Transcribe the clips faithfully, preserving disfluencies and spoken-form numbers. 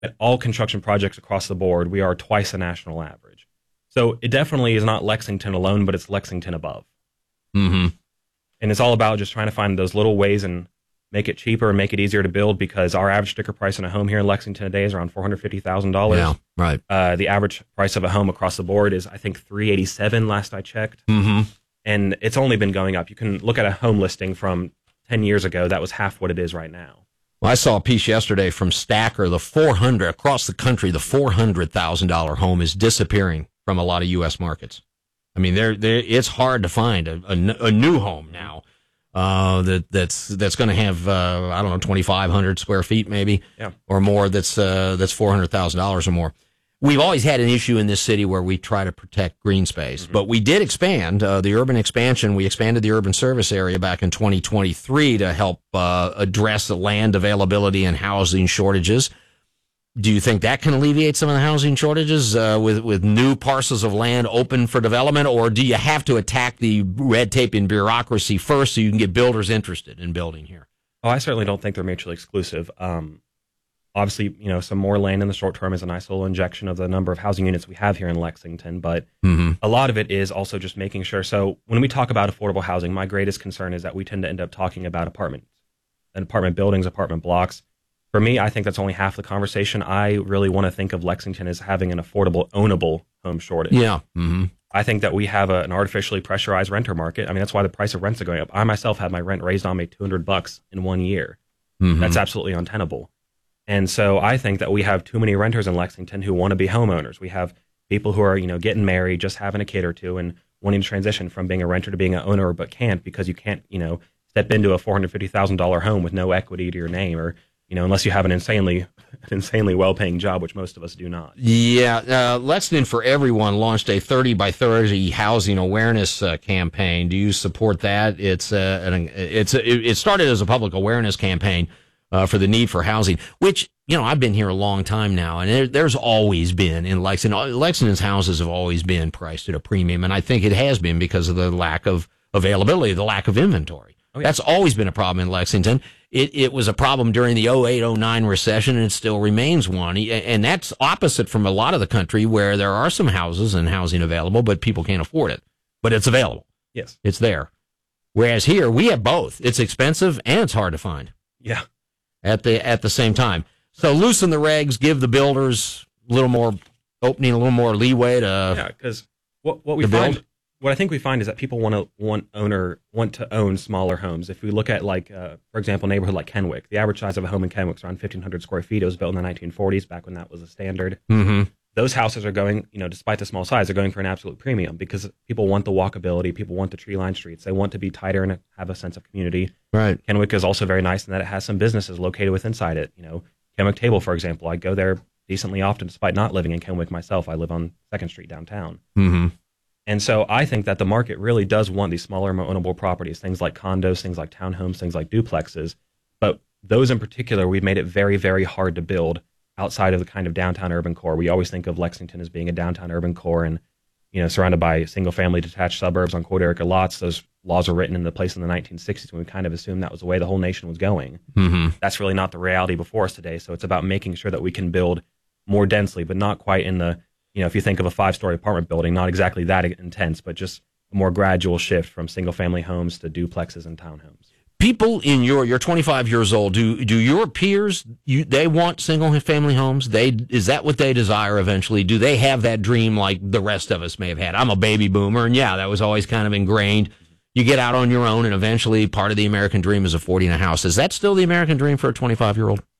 at all construction projects across the board, we are twice the national average. So it definitely is not Lexington alone, but it's Lexington above. Mm-hmm. And it's all about just trying to find those little ways and make it cheaper and make it easier to build, because our average sticker price on a home here in Lexington today is around four hundred fifty thousand dollars. Yeah, right. Uh, the average price of a home across the board is, I think, three hundred eighty-seven dollars last I checked. Mm-hmm. And it's only been going up. You can look at a home listing from ten years ago. That was half what it is right now. Well, I saw a piece yesterday from Stacker. The four hundred across the country, the four hundred thousand dollars home is disappearing from a lot of U S markets. I mean, they're, they're, it's hard to find a, a, a new home now uh, that that's that's going to have uh, I don't know twenty-five hundred square feet maybe yeah. or more. That's uh, that's four hundred thousand dollars or more. We've always had an issue in this city where we try to protect green space, mm-hmm. but we did expand uh, the urban expansion. We expanded the urban service area back in twenty twenty-three to help uh, address the land availability and housing shortages. Do you think that can alleviate some of the housing shortages uh, with with new parcels of land open for development, or do you have to attack the red tape and bureaucracy first so you can get builders interested in building here? Oh, I certainly don't think they're mutually exclusive. Um, Obviously, you know, some more land in the short term is a nice little injection of the number of housing units we have here in Lexington, but mm-hmm. a lot of it is also just making sure. So when we talk about affordable housing, my greatest concern is that we tend to end up talking about apartments and apartment buildings, apartment blocks. For me, I think that's only half the conversation. I really want to think of Lexington as having an affordable, ownable home shortage. Yeah. Mm-hmm. I think that we have a, an artificially pressurized renter market. I mean, that's why the price of rents are going up. I myself had my rent raised on me two hundred bucks in one year. Mm-hmm. That's absolutely untenable. And so I think that we have too many renters in Lexington who want to be homeowners. We have people who are, you know, getting married, just having a kid or two, and wanting to transition from being a renter to being an owner, but can't because you can't, you know, step into a four hundred fifty thousand dollars home with no equity to your name, or, you know, unless you have an insanely, an insanely well-paying job, which most of us do not. Yeah, uh, Lexington for Everyone launched a thirty by thirty housing awareness uh, campaign. Do you support that? It's uh, an, it's a, it started as a public awareness campaign. Uh, for the need for housing, which, you know, I've been here a long time now, and there, there's always been in Lexington. Lexington's houses have always been priced at a premium, and I think it has been because of the lack of availability, the lack of inventory. Oh, yeah. That's always been a problem in Lexington. It, it was a problem during the oh eight oh nine recession, and it still remains one. And that's opposite from a lot of the country where there are some houses and housing available, but people can't afford it. But it's available. Yes. It's there. Whereas here, we have both. It's expensive, and it's hard to find. Yeah. At the at the same time. So loosen the regs, give the builders a little more opening, a little more leeway to yeah, because what what we build. find, what I think we find is that people want to want owner want to own smaller homes. If we look at, like, uh, for example, a neighborhood like Kenwick, the average size of a home in Kenwick is around fifteen hundred square feet. It was built in the nineteen forties, back when that was a standard. Mm-hmm. Those houses are going, you know, despite the small size, they're going for an absolute premium because people want the walkability, people want the tree-lined streets, they want to be tighter and have a sense of community. Right. Kenwick is also very nice in that it has some businesses located within inside it. You know, Kenwick Table, for example, I go there decently often, despite not living in Kenwick myself. I live on Second Street downtown. Mm-hmm. And so I think that the market really does want these smaller, more ownable properties, things like condos, things like townhomes, things like duplexes. But those in particular, we've made it very, very hard to build outside of the kind of downtown urban core. We always think of Lexington as being a downtown urban core and, you know, surrounded by single-family detached suburbs on quad-acre lots. Those laws were written into place in the nineteen sixties when we kind of assumed that was the way the whole nation was going. Mm-hmm. That's really not the reality before us today. So it's about making sure that we can build more densely, but not quite in the, you know, if you think of a five-story apartment building, not exactly that intense, but just a more gradual shift from single-family homes to duplexes and townhomes. People in your, you're twenty-five years old. Do do your peers, you, they want single family homes? They is that what they desire eventually? Do they have that dream like the rest of us may have had? I'm a baby boomer, and yeah, that was always kind of ingrained. You get out on your own, and eventually part of the American dream is affording a house. Is that still the American dream for a twenty-five year old?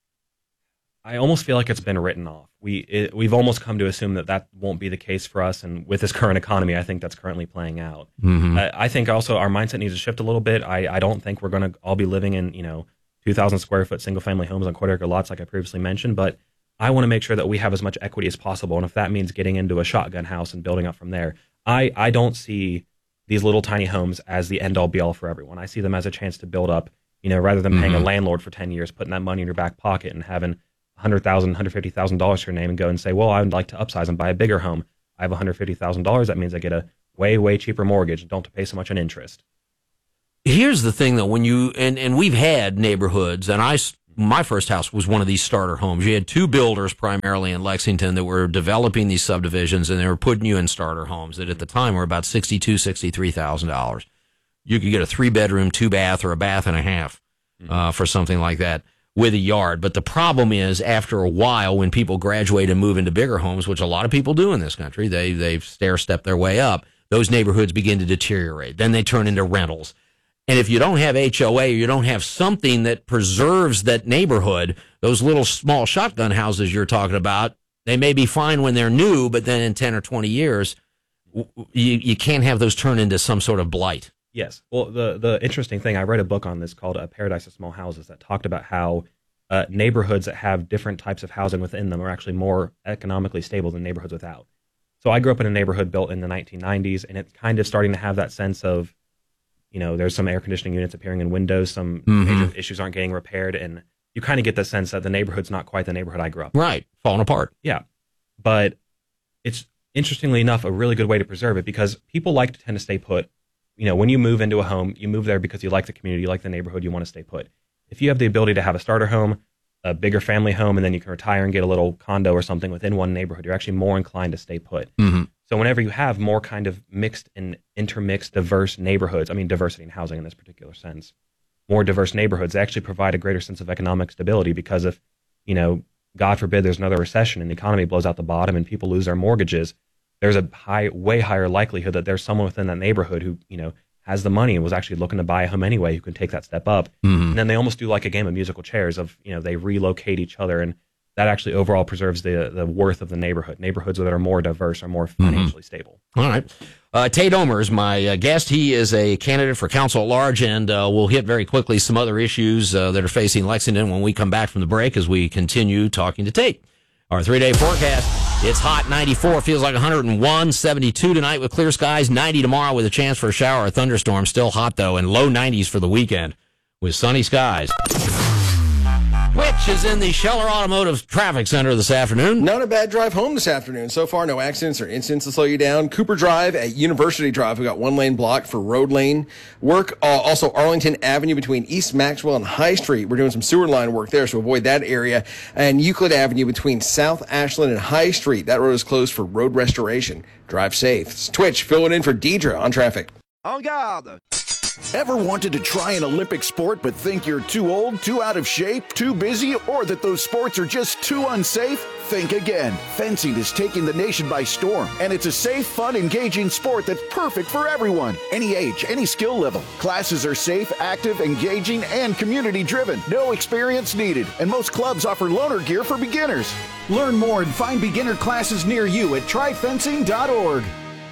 I almost feel like it's been written off. We it, we've almost come to assume that that won't be the case for us, and with this current economy, I think that's currently playing out. Mm-hmm. I, I think also our mindset needs to shift a little bit. I, I don't think we're going to all be living in, you know, two thousand square foot single family homes on quarter acre lots like I previously mentioned, but I want to make sure that we have as much equity as possible, and if that means getting into a shotgun house and building up from there, I, I don't see these little tiny homes as the end all be all for everyone. I see them as a chance to build up, you know, rather than paying mm-hmm. a landlord for ten years, putting that money in your back pocket and having one hundred thousand dollars, one hundred fifty thousand dollars to your name and go and say, well, I would like to upsize and buy a bigger home. I have one hundred fifty thousand dollars. That means I get a way, way cheaper mortgage and don't have to pay so much in interest. Here's the thing, though, when you, and, and we've had neighborhoods, and I, My first house was one of these starter homes. You had two builders primarily in Lexington that were developing these subdivisions, and they were putting you in starter homes that at the time were about sixty-two thousand dollars, sixty-three thousand dollars. You could get a three-bedroom, two-bath, or a bath and a half uh, for something like that with a yard. But the problem is, after a while, when people graduate and move into bigger homes, which a lot of people do in this country, they they stair-step their way up, those neighborhoods begin to deteriorate. Then they turn into rentals. And if you don't have H O A, or you don't have something that preserves that neighborhood, those little small shotgun houses you're talking about, they may be fine when they're new, but then in ten or twenty years, you, you can't have those turn into some sort of blight. Yes. Well, the, the interesting thing, I read a book on this called uh, Paradise of Small Houses that talked about how uh, neighborhoods that have different types of housing within them are actually more economically stable than neighborhoods without. So I grew up in a neighborhood built in the nineteen nineties, and it's kind of starting to have that sense of, you know, there's some air conditioning units appearing in windows, some mm-hmm. major issues aren't getting repaired, and you kind of get the sense that the neighborhood's not quite the neighborhood I grew up in. Right, falling apart. Yeah, but it's, interestingly enough, a really good way to preserve it, because people like to tend to stay put. You know, when you move into a home, you move there because you like the community, you like the neighborhood, you want to stay put. If you have the ability to have a starter home, a bigger family home, and then you can retire and get a little condo or something within one neighborhood, you're actually more inclined to stay put. Mm-hmm. So whenever you have more kind of mixed and intermixed, diverse neighborhoods, I mean diversity in housing in this particular sense, more diverse neighborhoods actually provide a greater sense of economic stability, because if, you know, God forbid there's another recession and the economy blows out the bottom and people lose their mortgages, there's a high, way higher likelihood that there's someone within that neighborhood who, you know, has the money and was actually looking to buy a home anyway who can take that step up. Mm-hmm. And then they almost do like a game of musical chairs of, you know, they relocate each other, and that actually overall preserves the the worth of the neighborhood. Neighborhoods that are more diverse are more financially mm-hmm. stable. All right. Uh, Tate Omer is my uh, guest. He is a candidate for council at large, and uh, we'll hit very quickly some other issues uh, that are facing Lexington when we come back from the break as we continue talking to Tate. Our three-day forecast, it's hot, ninety-four, feels like one hundred one, seventy-two tonight with clear skies, ninety tomorrow with a chance for a shower or thunderstorm. Still hot, though, and low nineties for the weekend with sunny skies. Which is in the Scheller Automotive Traffic Center this afternoon. Not a bad drive home this afternoon. So far, no accidents or incidents to slow you down. Cooper Drive at University Drive, we got one lane blocked for road lane work. Uh, also, Arlington Avenue between East Maxwell and High Street. We're doing some sewer line work there, so avoid that area. And Euclid Avenue between South Ashland and High Street. That road is closed for road restoration. Drive safe. It's Twitch filling in for Deidre on traffic. En garde! Ever wanted to try an Olympic sport but think you're too old, too out of shape, too busy, or that those sports are just too unsafe? Think again. Fencing is taking the nation by storm, and it's a safe, fun, engaging sport that's perfect for everyone. Any age, any skill level. Classes are safe, active, engaging, and community-driven. No experience needed, and most clubs offer loaner gear for beginners. Learn more and find beginner classes near you at try fencing dot org.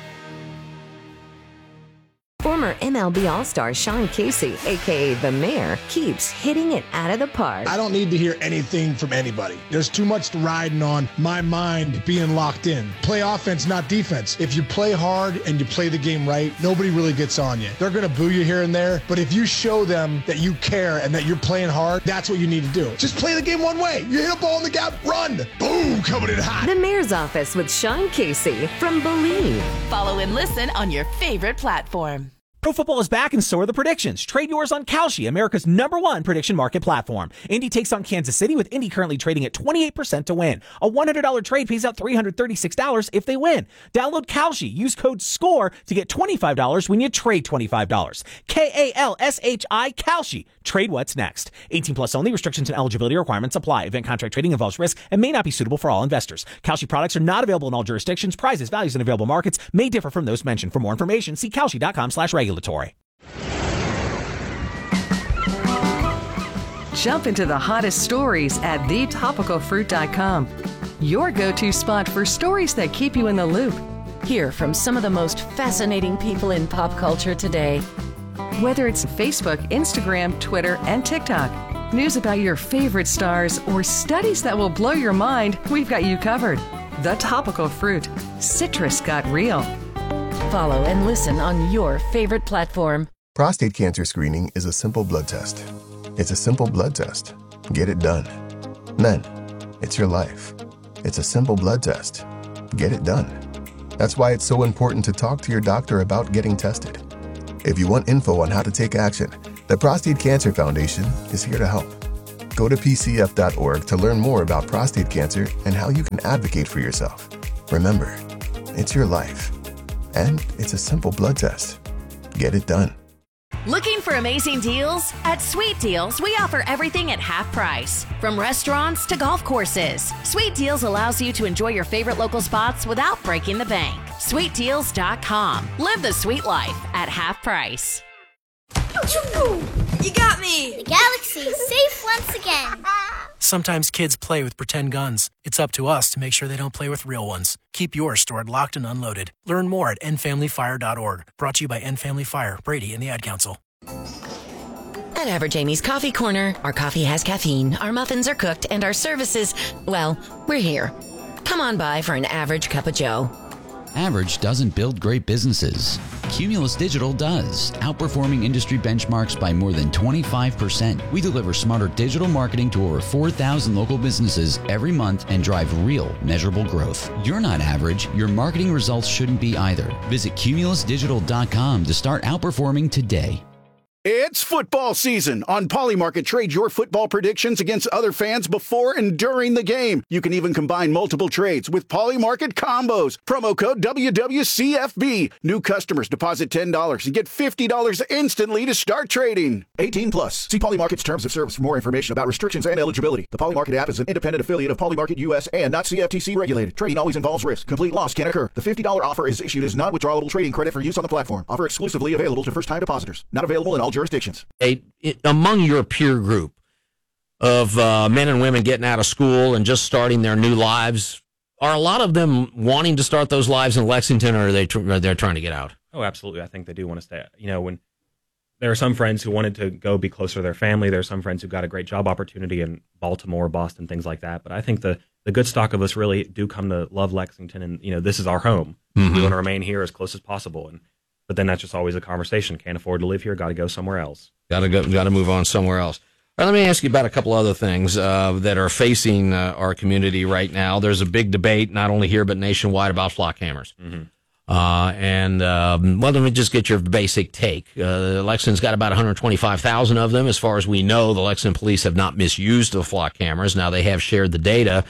Former M L B All-Star Sean Casey, a k a. The Mayor, keeps hitting it out of the park. I don't need to hear anything from anybody. There's too much riding on my mind being locked in. Play offense, not defense. If you play hard and you play the game right, nobody really gets on you. They're going to boo you here and there, but if you show them that you care and that you're playing hard, that's what you need to do. Just play the game one way. You hit a ball in the gap, run. Boom, coming in hot. The Mayor's Office with Sean Casey from Believe. Follow and listen on your favorite platform. Pro football is back, and so are the predictions. Trade yours on Kalshi, America's number one prediction market platform. Indy takes on Kansas City, with Indy currently trading at twenty-eight percent to win. A one hundred dollars trade pays out three hundred thirty-six dollars if they win. Download Kalshi. Use code SCORE to get twenty-five dollars when you trade twenty-five dollars. K A L S H I, Kalshi. Trade what's next. eighteen plus only. Restrictions and eligibility requirements apply. Event contract trading involves risk and may not be suitable for all investors. Kalshi products are not available in all jurisdictions. Prices, values, and available markets may differ from those mentioned. For more information, see kalshi.com slash regulatory. Jump into the hottest stories at the topical fruit dot com. Your go-to spot for stories that keep you in the loop. Hear from some of the most fascinating people in pop culture today. Whether it's Facebook, Instagram, Twitter, and TikTok, news about your favorite stars, or studies that will blow your mind, we've got you covered. The Topical Fruit. Citrus got real. Follow and listen on your favorite platform. Prostate cancer screening is a simple blood test. It's a simple blood test. Get it done. Men, it's your life. It's a simple blood test. Get it done. That's why it's so important to talk to your doctor about getting tested. If you want info on how to take action, the Prostate Cancer Foundation is here to help. Go to P C F dot org to learn more about prostate cancer and how you can advocate for yourself. Remember, it's your life. And it's a simple blood test. Get it done. Looking for amazing deals? At Sweet Deals, we offer everything at half price. From restaurants to golf courses, Sweet Deals allows you to enjoy your favorite local spots without breaking the bank. sweet deals dot com. Live the sweet life at half price. You got me! The galaxy's safe once again. Sometimes kids play with pretend guns. It's up to us to make sure they don't play with real ones. Keep yours stored locked and unloaded. Learn more at end family fire dot org. Brought to you by End Family Fire, Brady, and the Ad Council. At Average Amy's Coffee Corner, our coffee has caffeine, our muffins are cooked, and our services, well, we're here. Come on by for an average cup of joe. Average doesn't build great businesses. Cumulus Digital does, outperforming industry benchmarks by more than twenty-five percent. We deliver smarter digital marketing to over four thousand local businesses every month and drive real, measurable growth. You're not average. Your marketing results shouldn't be either. Visit cumulus digital dot com to start outperforming today. It's football season. On Polymarket, trade your football predictions against other fans before and during the game. You can even combine multiple trades with Polymarket combos. Promo code W W C F B. New customers deposit ten dollars and get fifty dollars instantly to start trading. eighteen plus. See Polymarket's terms of service for more information about restrictions and eligibility. The Polymarket app is an independent affiliate of Polymarket U S and not C F T C regulated. Trading always involves risk. Complete loss can occur. The fifty dollars offer is issued as non-withdrawable trading credit for use on the platform. Offer exclusively available to first-time depositors. Not available in all jurisdictions. A, it, among your peer group of uh, men and women getting out of school and just starting their new lives, are a lot of them wanting to start those lives in Lexington, or are they tr- they're trying to get out? Oh, absolutely. I think they do want to stay. You know, when there are some friends who wanted to go be closer to their family, there are some friends who got a great job opportunity in Baltimore, Boston, things like that. But I think the the good stock of us really do come to love Lexington, and you know, this is our home. Mm-hmm. We want to remain here as close as possible. And But then that's just always a conversation. Can't afford to live here. Got to go somewhere else. Got to go. Got to move on somewhere else. All right, let me ask you about a couple other things uh, that are facing uh, our community right now. There's a big debate, not only here but nationwide, about flock cameras. Mm-hmm. Uh, and um, well, let me just get your basic take. Uh, Lexington's got about one hundred twenty-five thousand of them, as far as we know. The Lexington police have not misused the flock cameras. Now they have shared the data.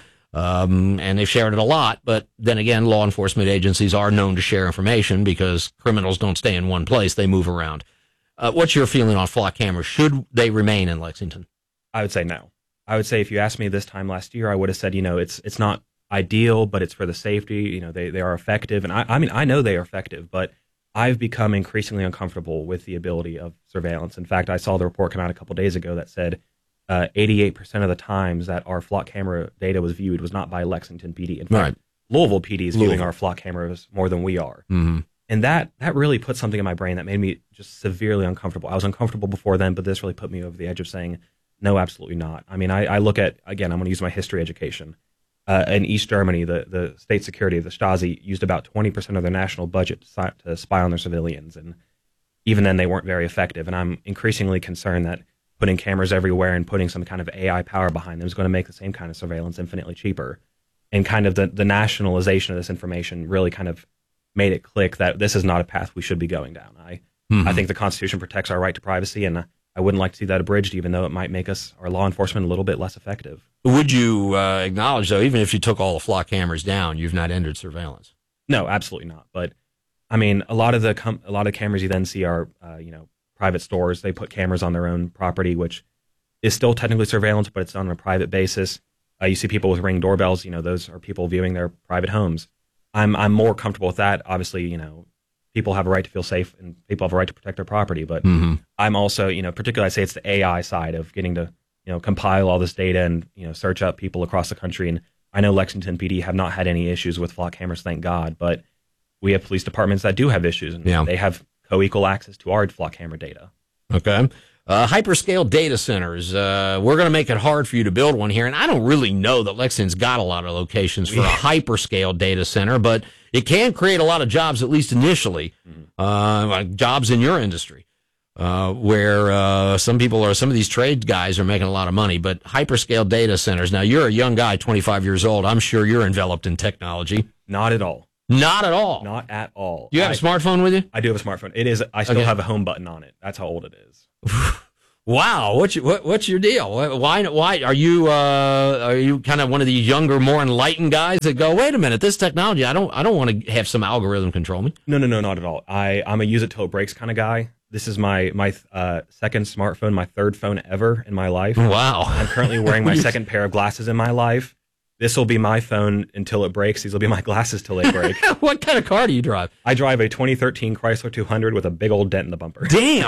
Um, and they've shared it a lot, but then again, law enforcement agencies are known to share information because criminals don't stay in one place. They move around. Uh, what's your feeling on flock cameras? Should they remain in Lexington? I would say no. I would say if you asked me this time last year, I would have said, you know, it's it's not ideal, but it's for the safety. You know, they, they are effective. And I, I mean, I know they are effective, but I've become increasingly uncomfortable with the ability of surveillance. In fact, I saw the report come out a couple days ago that said Uh, eighty-eight percent of the times that our flock camera data was viewed was not by Lexington P D. In fact, right. Louisville P D is Louisville. viewing our flock cameras more than we are. Mm-hmm. And that, that really put something in my brain that made me just severely uncomfortable. I was uncomfortable before then, but this really put me over the edge of saying, no, absolutely not. I mean, I, I look at, again, I'm going to use my history education. Uh, in East Germany, the, the state security, the Stasi, used about twenty percent of their national budget to, to spy on their civilians. And even then, they weren't very effective. And I'm increasingly concerned that putting cameras everywhere and putting some kind of A I power behind them is going to make the same kind of surveillance infinitely cheaper. And kind of the, the nationalization of this information really kind of made it click that this is not a path we should be going down. I mm-hmm. I think the Constitution protects our right to privacy, and I wouldn't like to see that abridged, even though it might make us, our law enforcement, a little bit less effective. Would you uh, acknowledge, though, even if you took all the flock cameras down, you've not ended surveillance? No, absolutely not. But, I mean, a lot of the com- a lot of cameras you then see are, uh, you know, private stores. They put cameras on their own property, which is still technically surveillance, but it's on a private basis. Uh, you see people with Ring doorbells. You know, those are people viewing their private homes. I'm I'm more comfortable with that. Obviously, you know, people have a right to feel safe and people have a right to protect their property. But mm-hmm. I'm also, you know, particularly I say it's the A I side of getting to, you know, compile all this data and, you know, search up people across the country. And I know Lexington P D have not had any issues with flock cameras, thank God. But we have police departments that do have issues, and yeah. they have co-equal access to our flock camera data. Okay. Uh, hyperscale data centers. Uh, we're going to make it hard for you to build one here. And I don't really know that Lexington's got a lot of locations for yeah. a hyperscale data center, but it can create a lot of jobs, at least initially, mm-hmm. uh, like jobs in your industry, uh, where uh, some people are, some of these trade guys are making a lot of money. But hyperscale data centers. Now, you're a young guy, twenty-five years old. I'm sure you're enveloped in technology. Not at all. Not at all. Not at all. You have I, a smartphone with you? I do have a smarphone. It is. I still okay. have a home button on it. That's how old it is. Wow, what's your, what, what's your deal? Why? Why are you? Uh, are you kind of one of these younger, more enlightened guys that go, "Wait a minute, this technology, I don't, I don't want to have some algorithm control me." No, no, no, not at all. I, I'm a use it till it breaks kind of guy. This is my my uh, second smartphone, my third phone ever in my life. Wow! I'm currently wearing my second pair of glasses in my life. This will be my phone until it breaks. These will be my glasses till they break. What kind of car do you drive? I drive a twenty thirteen Chrysler two hundred with a big old dent in the bumper.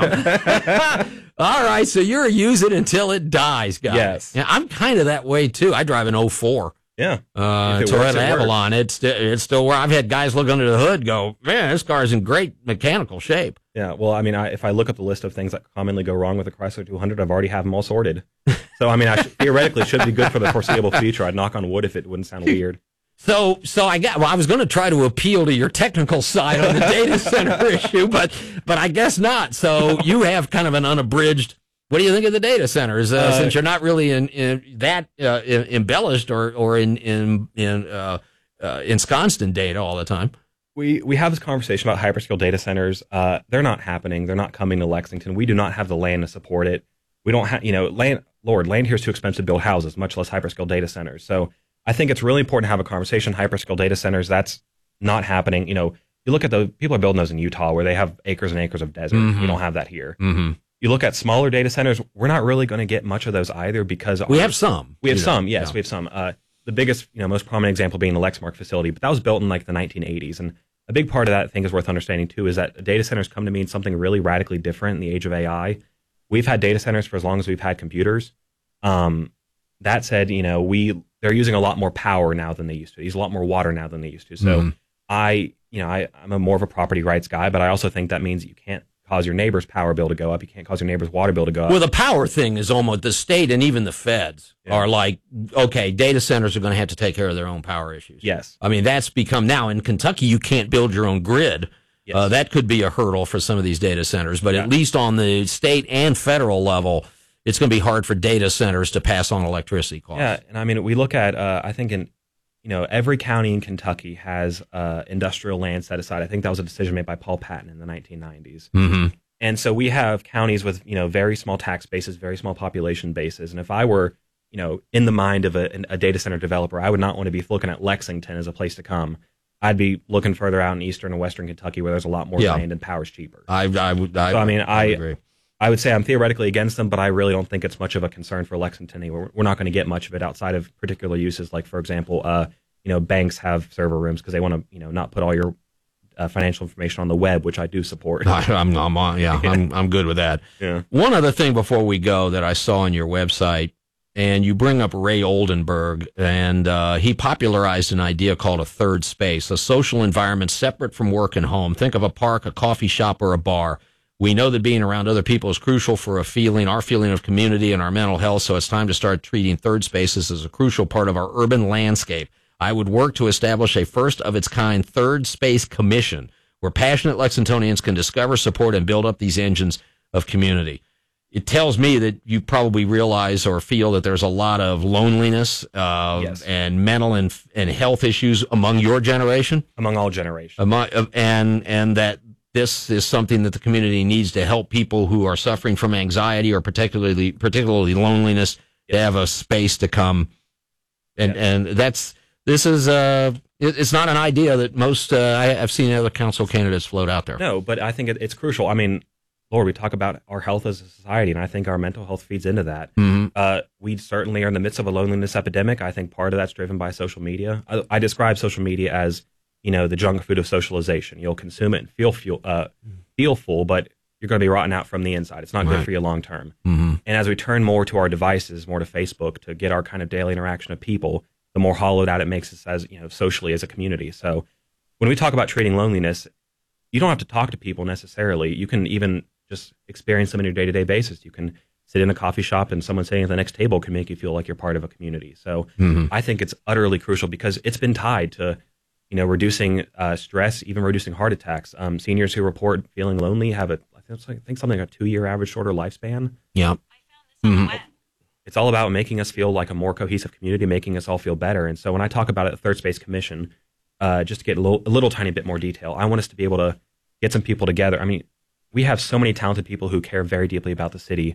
Damn. All right, so you're a use it until it dies guy. Yes. Yeah, I'm kind of that way, too. I drive an oh four. Yeah. Uh, If it Toyota works, it Avalon. works. It's, st- it's still where I've had guys look under the hood go, man, this car's in great mechanical shape. Yeah, well, I mean, I, if I look up the list of things that commonly go wrong with the Chrysler two hundred, I've already have them all sorted. So, I mean, I should, theoretically, should be good for the foreseeable future. I'd knock on wood if it wouldn't sound weird. So, so I got. Well, I was going to try to appeal to your technical side on the data center issue, but, but I guess not. So, you have kind of an unabridged. What do you think of the data centers? Uh, uh, since you're not really in, in that uh, in, embellished or or in in in uh, uh, ensconced in data all the time. We we have this conversation about hyperscale data centers. Uh, they're not happening. They're not coming to Lexington. We do not have the land to support it. We don't have, you know, land. Lord, land here is too expensive to build houses, much less hyperscale data centers. So I think it's really important to have a conversation. Hyperscale data centers, that's not happening. You know, you look at the people are building those in Utah where they have acres and acres of desert. Mm-hmm. We don't have that here. Mm-hmm. You look at smaller data centers, we're not really going to get much of those either because we our, have some. We have you some, know, yes, yeah. we have some. Uh, the biggest, you know, most prominent example being the Lexmark facility, but that was built in like the nineteen eighties. And a big part of that, I think, is worth understanding too, is that data centers come to mean something really radically different in the age of A I. We've had data centers for as long as we've had computers. Um, that said, you know, we they're using a lot more power now than they used to. They use a lot more water now than they used to. So Mm-hmm. I, you know, I, I'm a more of a property rights guy, but I also think that means you can't cause your neighbor's power bill to go up. You can't cause your neighbor's water bill to go up. Well, the power thing is almost the state and even the feds Yeah. are like, okay, data centers are going to have to take care of their own power issues. Yes. I mean, that's become now in Kentucky, you can't build your own grid. Yes. Uh, that could be a hurdle for some of these data centers, but Yeah. at least on the state and federal level, it's going to be hard for data centers to pass on electricity costs. Yeah, and I mean, we look at, uh, I think in, you know, every county in Kentucky has uh, industrial land set aside. I think that was a decision made by Paul Patton in the nineteen nineties. Mm-hmm. And so we have counties with, you know, very small tax bases, very small population bases. And if I were, you know, in the mind of a, a data center developer, I would not want to be looking at Lexington as a place to come. I'd be looking further out in eastern and western Kentucky where there's a lot more Yeah. land and power's cheaper. I, I would. I, So, I mean, I, I, would agree. I would say I'm theoretically against them, but I really don't think it's much of a concern for Lexington. We're, we're not going to get much of it outside of particular uses, like, for example, uh, you know, banks have server rooms because they want to, you know, not put all your uh, financial information on the web, which I do support. I, I'm, I'm on, yeah, I'm, I'm good with that. Yeah. One other thing before we go that I saw on your website, and you bring up Ray Oldenburg, and uh, he popularized an idea called a third space, a social environment separate from work and home. Think of a park, a coffee shop, or a bar. We know that being around other people is crucial for a feeling, our feeling of community and our mental health, so it's time to start treating third spaces as a crucial part of our urban landscape. I would work to establish a first-of-its-kind third space commission where passionate Lexingtonians can discover, support, and build up these engines of community. It tells me that you probably realize or feel that there's a lot of loneliness uh, Yes. and mental and, and health issues among your generation, Among all generations. among, and and that this is something that the community needs to help people who are suffering from anxiety or particularly particularly loneliness to have a space to come. And and that's this is uh it, it's not an idea that most uh, I, I've seen other council candidates float out there. No, but I think it, it's crucial. I mean, Lord, we talk about our health as a society, and I think our mental health feeds into that. Mm-hmm. Uh, we certainly are in the midst of a loneliness epidemic. I think part of that's driven by social media. I, I describe social media as, you know, the junk food of socialization. You'll consume it and feel feel uh, feel full, but you're going to be rotten out from the inside. It's not Right. good for you long term. Mm-hmm. And as we turn more to our devices, more to Facebook, to get our kind of daily interaction of people, the more hollowed out it makes us as, you know, socially as a community. So when we talk about treating loneliness, you don't have to talk to people necessarily. You can even just experience them on your day-to-day basis. You can sit in a coffee shop and someone sitting at the next table can make you feel like you're part of a community. So Mhm. I think it's utterly crucial because it's been tied to, you know, reducing uh, stress, even reducing heart attacks. Um, seniors who report feeling lonely have a, I think something like a two-year average shorter lifespan. Yeah. Mhm. It's all about making us feel like a more cohesive community, making us all feel better. And so when I talk about it, the Third Space Commission, uh, just to get a little, a little tiny bit more detail, I want us to be able to get some people together. I mean, we have so many talented people who care very deeply about the city.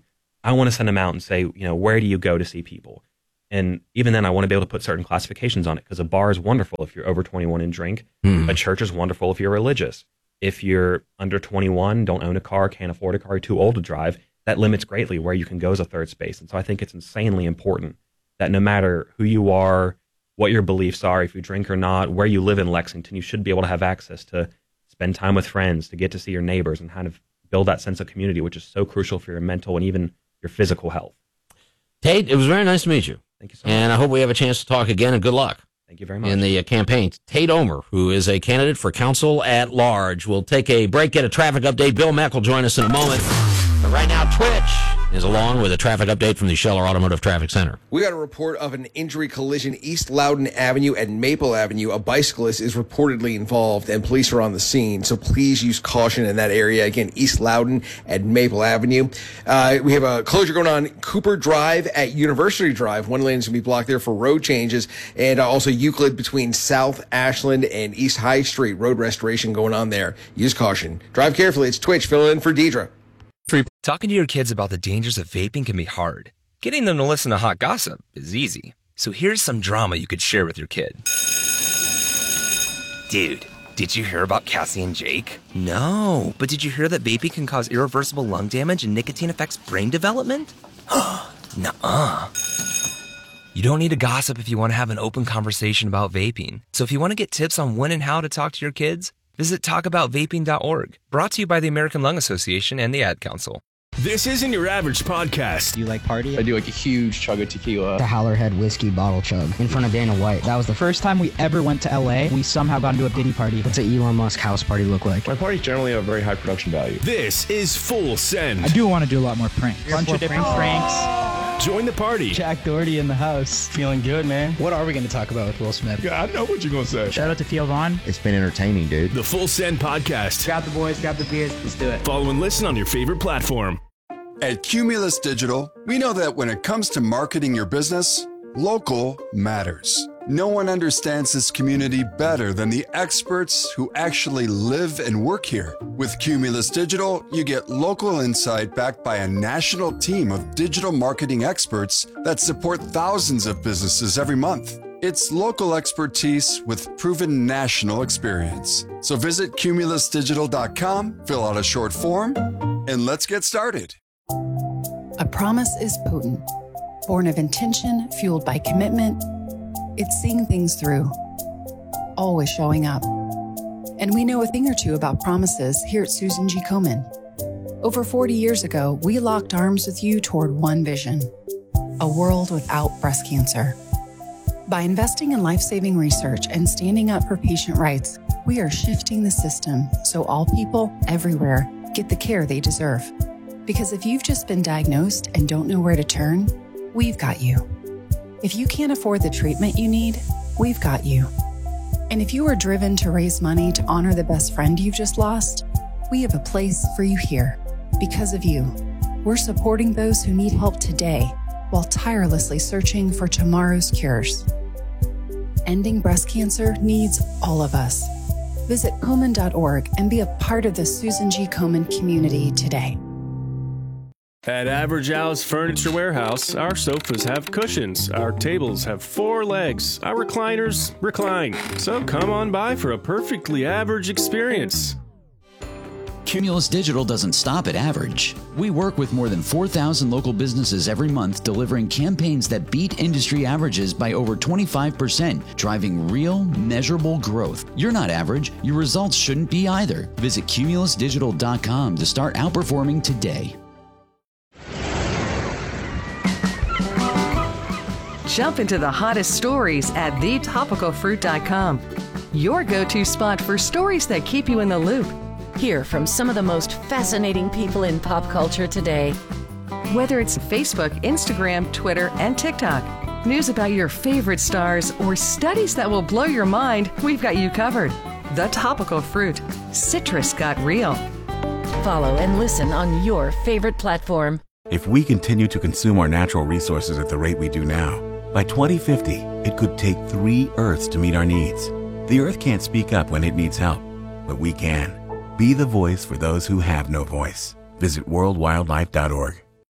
I want to send them out and say, you know, where do you go to see people? And even then, I want to be able to put certain classifications on it, because a bar is wonderful if you're over twenty-one and drink. Hmm. A church is wonderful if you're religious. If you're under twenty-one, don't own a car, can't afford a car, you're too old to drive, that limits greatly where you can go as a third space. And so I think it's insanely important that no matter who you are, what your beliefs are, if you drink or not, where you live in Lexington, you should be able to have access to spend time with friends, to get to see your neighbors, and kind of build that sense of community, which is so crucial for your mental and even your physical health. Tate, it was very nice to meet you. Thank you so much. And I hope we have a chance to talk again, and good luck. Thank you very much. In the uh, campaign. Tate Omer, who is a candidate for council at large. We'll take a break, get a traffic update. Bill Mack will join us in a moment. But right now, Twitch is along with a traffic update from the Scheller Automotive Traffic Center. We got a report of an injury collision East Loudon Avenue and Maple Avenue. A bicyclist is reportedly involved, and police are on the scene. So please use caution in that area. Again, East Loudon and Maple Avenue. Uh, we have a closure going on Cooper Drive at University Drive. One lane is going to be blocked there for road changes. And uh, also Euclid between South Ashland and East High Street. Road restoration going on there. Use caution. Drive carefully. It's Twitch filling in for Deidre. Talking to your kids about the dangers of vaping can be hard. Getting them to listen to hot gossip is easy. So here's some drama you could share with your kid. Dude, did you hear about Cassie and Jake? No, but did you hear that vaping can cause irreversible lung damage and nicotine affects brain development? Nuh-uh. You don't need to gossip if you want to have an open conversation about vaping. So if you want to get tips on when and how to talk to your kids, visit talk about vaping dot org. Brought to you by the American Lung Association and the Ad Council. This isn't your average podcast. Do you like party? I do like a huge chug of tequila. The Howlerhead whiskey bottle chug in front of Dana White. That was the first time we ever went to L A. We somehow got into a Diddy party. What's an Elon Musk house party look like? My parties generally have very high production value. This is Full Send. I do want to do a lot more pranks. A bunch of different pranks. Join the party. Jack Doherty in the house. Feeling good, man. What are we going to talk about with Will Smith? Yeah, I know what you're going to say. Shout out to Theo Vaughn. It's been entertaining, dude. The Full Send Podcast. Grab the boys, grab the beers. Let's do it. Follow and listen on your favorite platform. At Cumulus Digital, we know that when it comes to marketing your business, local matters. No one understands this community better than the experts who actually live and work here. With Cumulus Digital, you get local insight backed by a national team of digital marketing experts that support thousands of businesses every month. It's local expertise with proven national experience. So visit cumulus digital dot com, fill out a short form, and let's get started. A promise is potent, born of intention, fueled by commitment. It's seeing things through, always showing up. And we know a thing or two about promises here at Susan G. Komen. Over forty years ago, we locked arms with you toward one vision, a world without breast cancer. By investing in life-saving research and standing up for patient rights, we are shifting the system so all people everywhere get the care they deserve. Because if you've just been diagnosed and don't know where to turn, we've got you. If you can't afford the treatment you need, we've got you. And if you are driven to raise money to honor the best friend you've just lost, we have a place for you here. Because of you, we're supporting those who need help today while tirelessly searching for tomorrow's cures. Ending breast cancer needs all of us. Visit Komen dot org and be a part of the Susan G. Komen community today. At Average Al's Furniture Warehouse, our sofas have cushions, our tables have four legs, our recliners recline. So come on by for a perfectly average experience. Cumulus Digital doesn't stop at average. We work with more than four thousand local businesses every month, delivering campaigns that beat industry averages by over twenty-five percent, driving real, measurable growth. You're not average. Your results shouldn't be either. Visit cumulus digital dot com to start outperforming today. Jump into the hottest stories at the topical fruit dot com. Your go-to spot for stories that keep you in the loop. Hear from some of the most fascinating people in pop culture today. Whether it's Facebook, Instagram, Twitter, and TikTok, news about your favorite stars, or studies that will blow your mind, we've got you covered. The Topical Fruit. Citrus got real. Follow and listen on your favorite platform. If we continue to consume our natural resources at the rate we do now, by twenty fifty, it could take three Earths to meet our needs. The Earth can't speak up when it needs help, but we can. Be the voice for those who have no voice. Visit world wildlife dot org.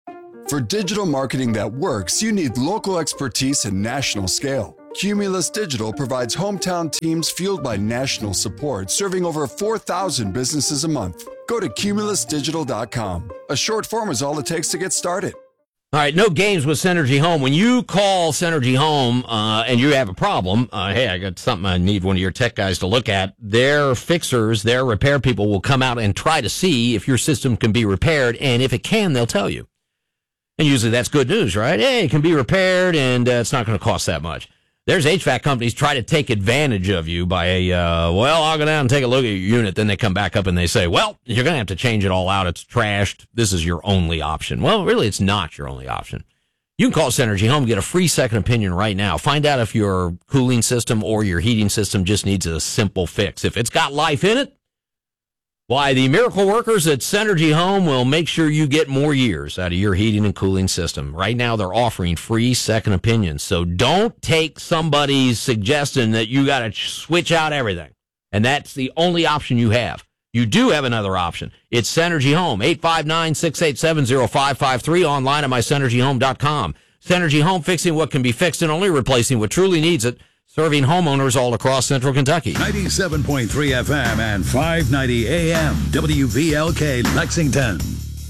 For digital marketing that works, you need local expertise and national scale. Cumulus Digital provides hometown teams fueled by national support, serving over four thousand businesses a month. Go to cumulus digital dot com. A short form is all it takes to get started. All right, no games with Synergy Home. When you call Synergy Home uh, and you have a problem, uh, hey, I got something I need one of your tech guys to look at, their fixers, their repair people will come out and try to see if your system can be repaired, and if it can, they'll tell you. And usually that's good news, right? Hey, it can be repaired, and uh, it's not going to cost that much. There's H V A C companies try to take advantage of you by a, uh, well, I'll go down and take a look at your unit. Then they come back up and they say, well, you're going to have to change it all out. It's trashed. This is your only option. Well, really, it's not your only option. You can call Synergy Home and get a free second opinion right now. Find out if your cooling system or your heating system just needs a simple fix. If it's got life in it, why, the miracle workers at Synergy Home will make sure you get more years out of your heating and cooling system. Right now, they're offering free second opinions. So don't take somebody's suggestion that you got to switch out everything. And that's the only option you have. You do have another option. It's Synergy Home, eight five nine, six eight seven, zero five five three, online at my synergy home dot com. Synergy Home, fixing what can be fixed and only replacing what truly needs it. Serving homeowners all across central Kentucky. ninety-seven point three F M and five ninety A M W V L K Lexington.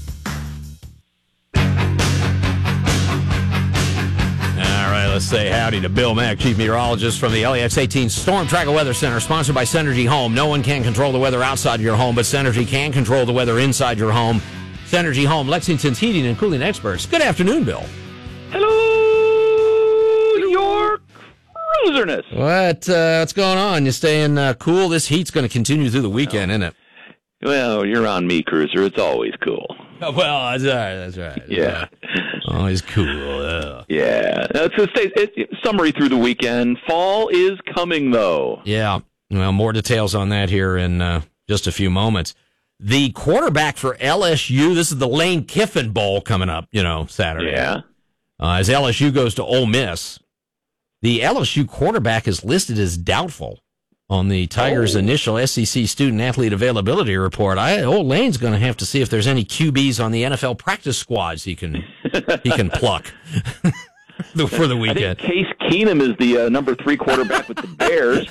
All right, let's say howdy to Bill Mack, Chief Meteorologist from the L A X eighteen Storm Tracker Weather Center, sponsored by Synergy Home. No one can control the weather outside your home, but Synergy can control the weather inside your home. Synergy Home, Lexington's heating and cooling experts. Good afternoon, Bill. Hello, New York. Loserness. What, uh, what's going on? You staying uh, cool? This heat's going to continue through the weekend, oh. isn't it? Well, you're on me, Cruiser. It's always cool. Oh, well, that's right. That's right. Yeah. Uh, always cool. Yeah. Yeah. It's a state, it, summary through the weekend. Fall is coming, though. Yeah. Well, more details on that here in uh, just a few moments. The quarterback for L S U, this is the Lane Kiffin Bowl coming up, you know, Saturday. Yeah. Uh, as L S U goes to Ole Miss. The L S U quarterback is listed as doubtful on the Tigers' oh. initial S E C student-athlete availability report. I, old Lane's going to have to see if there's any Q Bs on the N F L practice squads he can he can pluck for the weekend. I think Case Keenum is the uh, number three quarterback with the Bears.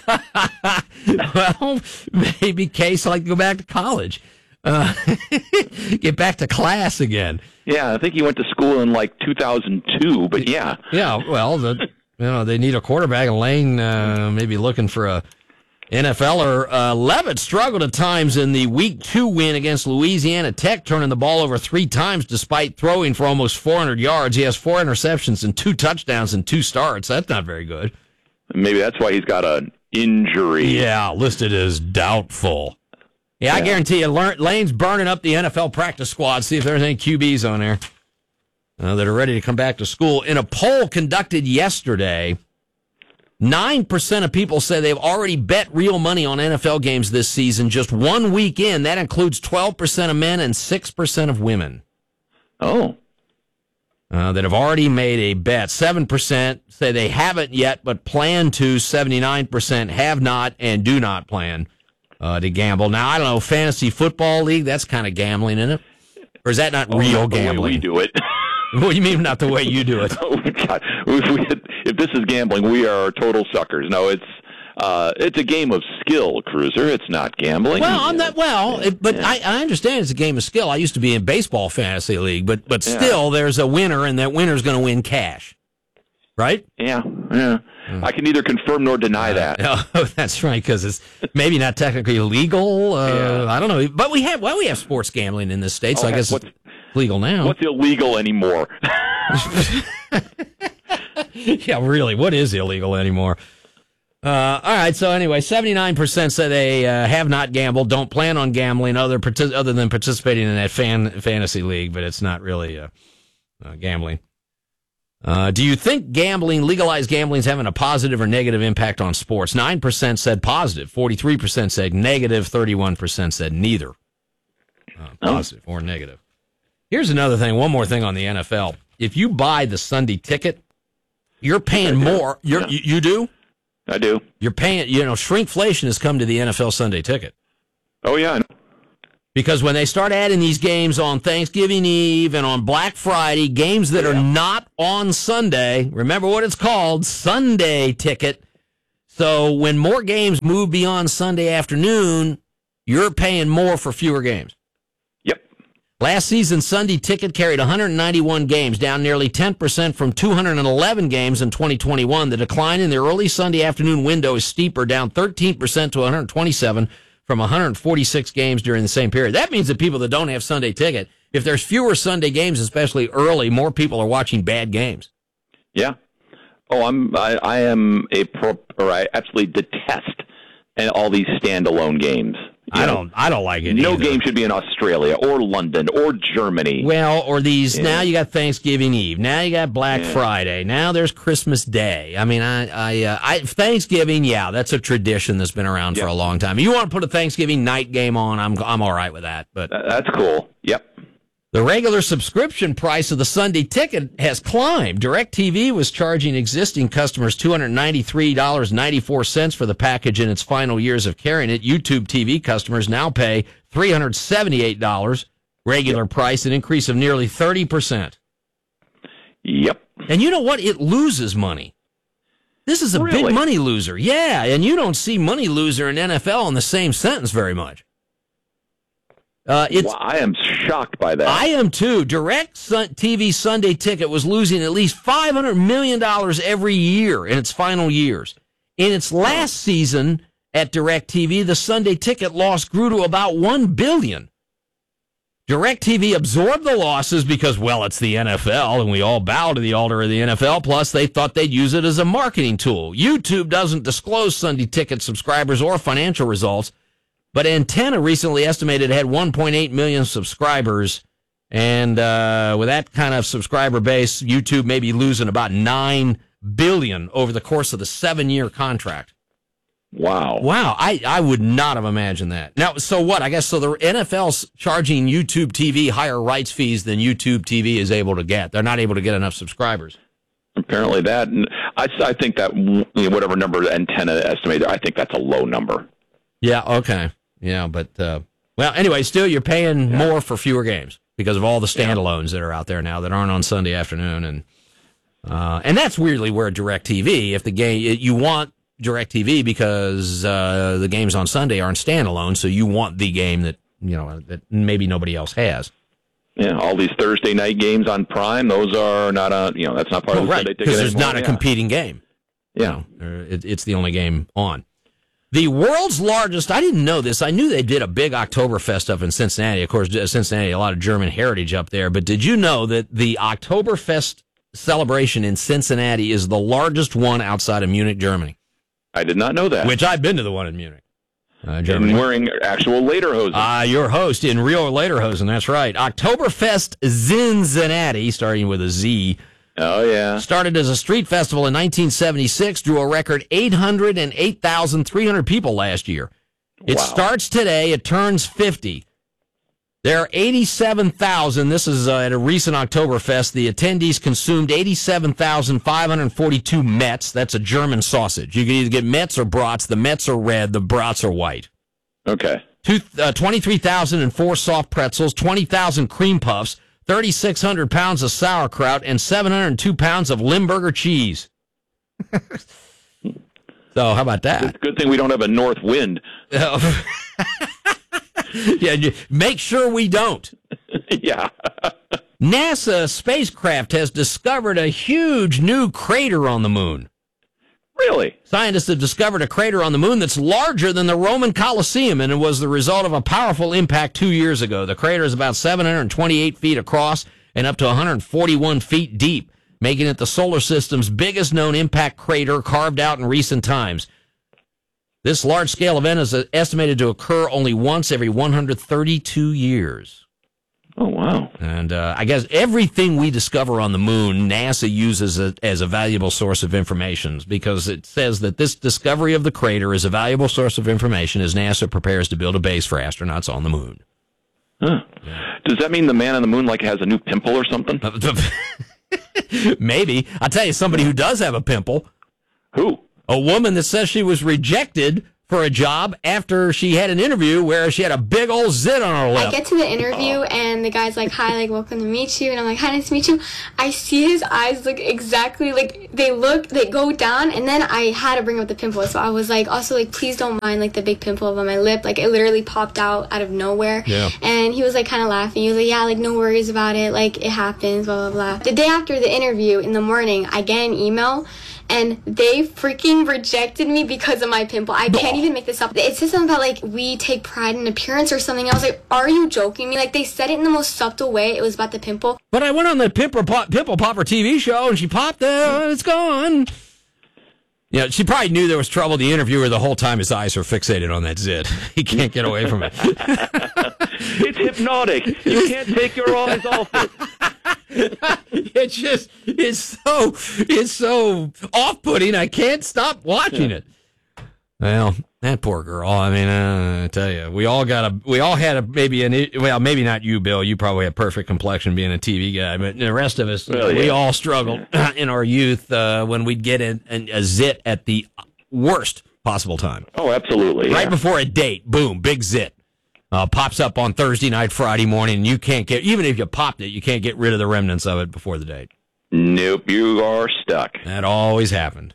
Well, maybe Case like to go back to college, uh, get back to class again. Yeah, I think he went to school in like two thousand two, but yeah. Yeah, well, the... You know, they need a quarterback. Lane uh, maybe looking for a NFLer. Uh, Levitt struggled at times in the week two win against Louisiana Tech, turning the ball over three times despite throwing for almost four hundred yards. He has four interceptions and two touchdowns and two starts. That's not very good. Maybe that's why he's got an injury. Yeah, listed as doubtful. Yeah, yeah. I guarantee you, Lane's burning up the N F L practice squad. See if there's any Q Bs on there. Uh, that are ready to come back to school. In a poll conducted yesterday, nine percent of people say they've already bet real money on N F L games this season just one week in. That includes twelve percent of men and six percent of women. Oh. Uh, that have already made a bet. seven percent say they haven't yet but plan to. seventy-nine percent have not and do not plan uh, to gamble. Now, I don't know, fantasy football league, that's kind of gambling, isn't it? Or is that not oh, real not the gambling? Way we do it. What do you mean not the way you do it? Oh, God. If, we, if this is gambling, we are total suckers. No, it's uh, it's a game of skill, Cruiser. It's not gambling. Well, I'm not, well, it, but yeah. I, I understand it's a game of skill. I used to be in baseball fantasy league, but but still, yeah. there's a winner, and that winner's going to win cash, right? Yeah, yeah. Mm. I can neither confirm nor deny uh, that. Oh, that's right, because it's maybe not technically legal. Uh, yeah. I don't know, but we have well, we have sports gambling in this state, so oh, I guess it's legal now. What's illegal anymore? Yeah, really, what is illegal anymore? Uh, all right, so anyway, seventy-nine percent say they uh, have not gambled, don't plan on gambling other partic- other than participating in that fan- fantasy league, but it's not really uh, uh, gambling. Uh, do you think gambling, legalized gambling, is having a positive or negative impact on sports? nine percent said positive, forty-three percent said negative, thirty-one percent said neither. Uh, positive oh. or negative. Here's another thing, one more thing on the N F L. If you buy the Sunday ticket, you're paying more. You're, yeah. you, you do? I do. You're paying, you know, shrinkflation has come to the N F L Sunday ticket. Oh, yeah, I know. Because when they start adding these games on Thanksgiving Eve and on Black Friday, games that yeah. are not on Sunday, remember what it's called, Sunday Ticket. So when more games move beyond Sunday afternoon, you're paying more for fewer games. Yep. Last season, Sunday Ticket carried one hundred ninety-one games, down nearly ten percent from two hundred eleven games in twenty twenty-one. The decline in the early Sunday afternoon window is steeper, down thirteen percent to one hundred twenty-seven from one hundred forty-six games during the same period. That means that people that don't have Sunday Ticket, if there's fewer Sunday games, especially early, more people are watching bad games. Yeah. Oh, I'm I, I am a pro, or I absolutely detest and all these standalone games. You I know, don't I don't like it. No either. game should be in Australia or London or Germany. Well, or these yeah. now you got Thanksgiving Eve, now you got Black yeah. Friday, now there's Christmas Day. I mean, I I, uh, I Thanksgiving, yeah, that's a tradition that's been around yeah. for a long time. You want to put a Thanksgiving night game on, I'm I'm all right with that. But that's cool. Yep. The regular subscription price of the Sunday Ticket has climbed. DirecTV was charging existing customers two hundred ninety-three dollars and ninety-four cents for the package in its final years of carrying it. YouTube T V customers now pay three hundred seventy-eight dollars regular yep. price, an increase of nearly thirty percent. Yep. And you know what? It loses money. This is a really? big money loser. Yeah, and you don't see money loser and N F L in the same sentence very much. Uh, it's, well, I am shocked by that. I am too. DirecTV Sunday Ticket was losing at least five hundred million dollars every year in its final years. In its last season at DirecTV, the Sunday Ticket loss grew to about one billion dollars. DirecTV absorbed the losses because, well, it's the N F L, and we all bow to the altar of the N F L, plus they thought they'd use it as a marketing tool. YouTube doesn't disclose Sunday Ticket subscribers or financial results, but Antenna recently estimated it had one point eight million subscribers, and uh, with that kind of subscriber base, YouTube may be losing about nine billion dollars over the course of the seven-year contract. Wow. Wow, I, I would not have imagined that. Now, so what? I guess so the N F L's charging YouTube T V higher rights fees than YouTube T V is able to get. They're not able to get enough subscribers. Apparently that. I, I think that you know, whatever number Antenna estimated, I think that's a low number. Yeah, okay. Yeah, but, uh, well, anyway, still you're paying yeah. more for fewer games because of all the standalones yeah. that are out there now that aren't on Sunday afternoon. And uh, and that's weirdly where DirecTV, if the game, you want DirecTV because uh, the games on Sunday aren't standalone, so you want the game that, you know, that maybe nobody else has. Yeah, all these Thursday night games on Prime, those are not on, you know, that's not part oh, of the right, Sunday Ticket because there's anymore. not a yeah. competing game. Yeah. You know, it, it's the only game on. The world's largest, I didn't know this. I knew they did a big Oktoberfest up in Cincinnati. Of course, Cincinnati, a lot of German heritage up there. But did you know that the Oktoberfest celebration in Cincinnati is the largest one outside of Munich, Germany? I did not know that. Which I've been to the one in Munich, uh, Germany. And wearing actual lederhosen. Ah, uh, your host in real lederhosen, that's right. Oktoberfest Cincinnati, starting with a Z. Oh, yeah. Started as a street festival in nineteen seventy-six, drew a record eight hundred eight thousand three hundred people last year. It wow. starts today. It turns fifty. There are eighty-seven thousand. This is uh, at a recent Oktoberfest. The attendees consumed eighty-seven thousand five hundred forty-two Metz. That's a German sausage. You can either get Metz or brats. The Metz are red. The brats are white. Okay. Two, uh, twenty-three thousand four soft pretzels, twenty thousand cream puffs, thirty-six hundred pounds of sauerkraut, and seven hundred two pounds of Limburger cheese. So, how about that? It's a good thing we don't have a north wind. Yeah, make sure we don't. Yeah. NASA spacecraft has discovered a huge new crater on the moon. Really? Scientists have discovered a crater on the moon that's larger than the Roman Colosseum, and it was the result of a powerful impact two years ago. The crater is about seven hundred twenty-eight feet across and up to one hundred forty-one feet deep, making it the solar system's biggest known impact crater carved out in recent times. This large-scale event is estimated to occur only once every one hundred thirty-two years. Oh, wow. And uh, I guess everything we discover on the moon, NASA uses it as a valuable source of information because it says that this discovery of the crater is a valuable source of information as NASA prepares to build a base for astronauts on the moon. Huh. Does that mean the man on the moon like has a new pimple or something? Maybe. I'll tell you somebody who does have a pimple. Who? A woman that says she was rejected for a job after she had an interview where she had a big old zit on her lip. I get to the interview and the guy's like, hi, like, welcome to meet you. And I'm like, hi, nice to meet you. I see his eyes look exactly like they look, they go down. And then I had to bring up the pimple. So I was like, also like, please don't mind like the big pimple on my lip. Like it literally popped out out of nowhere. Yeah. And he was like kind of laughing. He was like, yeah, like no worries about it. Like it happens, blah, blah, blah. The day after the interview in the morning, I get an email. And they freaking rejected me because of my pimple. I can't even make this up. It says something about, like, we take pride in appearance or something. I was like, are you joking me? Like, they said it in the most subtle way. It was about the pimple. But I went on the Pimple, Pop, Pimple Popper T V show, and she popped it. It's gone. Yeah, she probably knew there was trouble. The interviewer, the whole time, his eyes are fixated on that zit. He can't get away from it. It's hypnotic. You can't take your eyes off it. It's just, it's so, it's so off-putting. I can't stop watching it. Well, that poor girl. I mean, uh, I tell you, we all got a, we all had a maybe an, well, maybe not you, Bill. You probably have perfect complexion being a T V guy, but the rest of us, Well, we yeah. all struggled in our youth uh, when we'd get in, in a zit at the worst possible time. Oh, absolutely. Right yeah. before a date, boom, big zit. Uh, pops up on Thursday night, Friday morning, and you can't get, even if you popped it, you can't get rid of the remnants of it before the date. Nope, you are stuck. That always happened.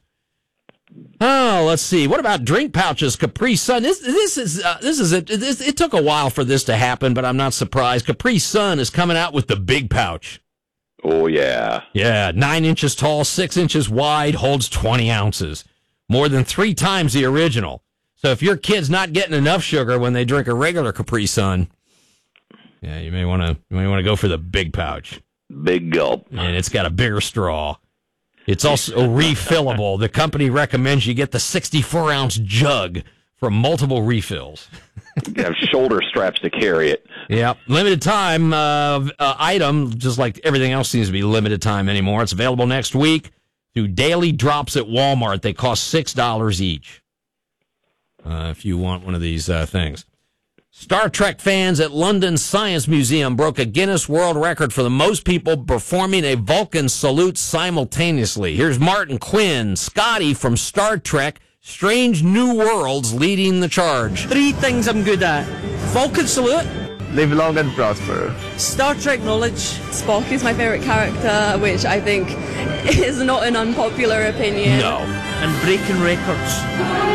Oh, let's see. What about drink pouches, Capri Sun? This, this is, uh, this is it. This, it took a while for this to happen, but I'm not surprised. Capri Sun is coming out with the big pouch. Oh, yeah. Yeah, nine inches tall, six inches wide, holds twenty ounces. More than three times the original. So if your kid's not getting enough sugar when they drink a regular Capri Sun, yeah, you may want to you may want to go for the big pouch. Big gulp. And it's got a bigger straw. It's also refillable. The company recommends you get the sixty-four ounce jug for multiple refills. You have shoulder straps to carry it. Yeah, limited time uh, uh, item, just like everything else seems to be limited time anymore. It's available next week through daily drops at Walmart. They cost six dollars each. Uh, if you want one of these uh, things. Star Trek fans at London Science Museum broke a Guinness World Record for the most people performing a Vulcan salute simultaneously. Here's Martin Quinn, Scotty from Star Trek, Strange New Worlds, leading the charge. Three things I'm good at. Vulcan salute. Live long and prosper. Star Trek knowledge. Spock is my favorite character, which I think is not an unpopular opinion. No. And breaking records.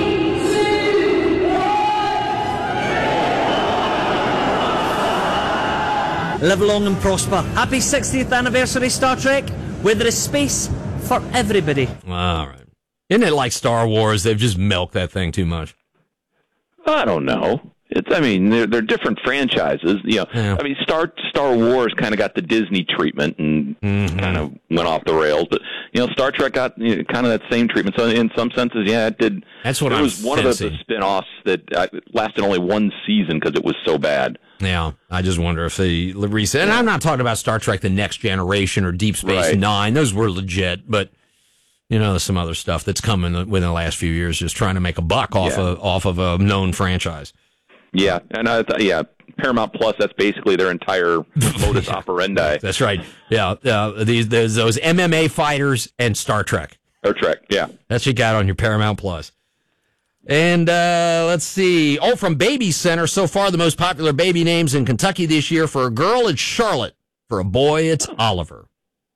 Live long and prosper. Happy sixtieth anniversary, Star Trek, where there is space for everybody. All right. Isn't it like Star Wars? They've just milked that thing too much. I don't know. It's. I mean, they're they're different franchises. You know, Yeah. I mean, Star Star Wars kind of got the Disney treatment and Mm-hmm. kind of went off the rails. But you know, Star Trek got you know, kind of that same treatment. So in some senses, yeah, it did. That's what it I'm was one of the, the sensing. spin-offs that uh, lasted only one season because it was so bad. Yeah, I just wonder if they reset. And I'm not talking about Star Trek: The Next Generation or Deep Space Right. Nine; those were legit. But you know, there's some other stuff that's coming within the last few years, just trying to make a buck off Yeah. of off of a known franchise. Yeah, and I th- yeah, Paramount Plus. That's basically their entire modus operandi. That's right. Yeah, uh, these there's those M M A fighters and Star Trek. Star Trek. Yeah, That's what you got on your Paramount Plus. And uh, let's see. Oh, from Baby Center, so far the most popular baby names in Kentucky this year. For a girl, it's Charlotte. For a boy, it's Oliver.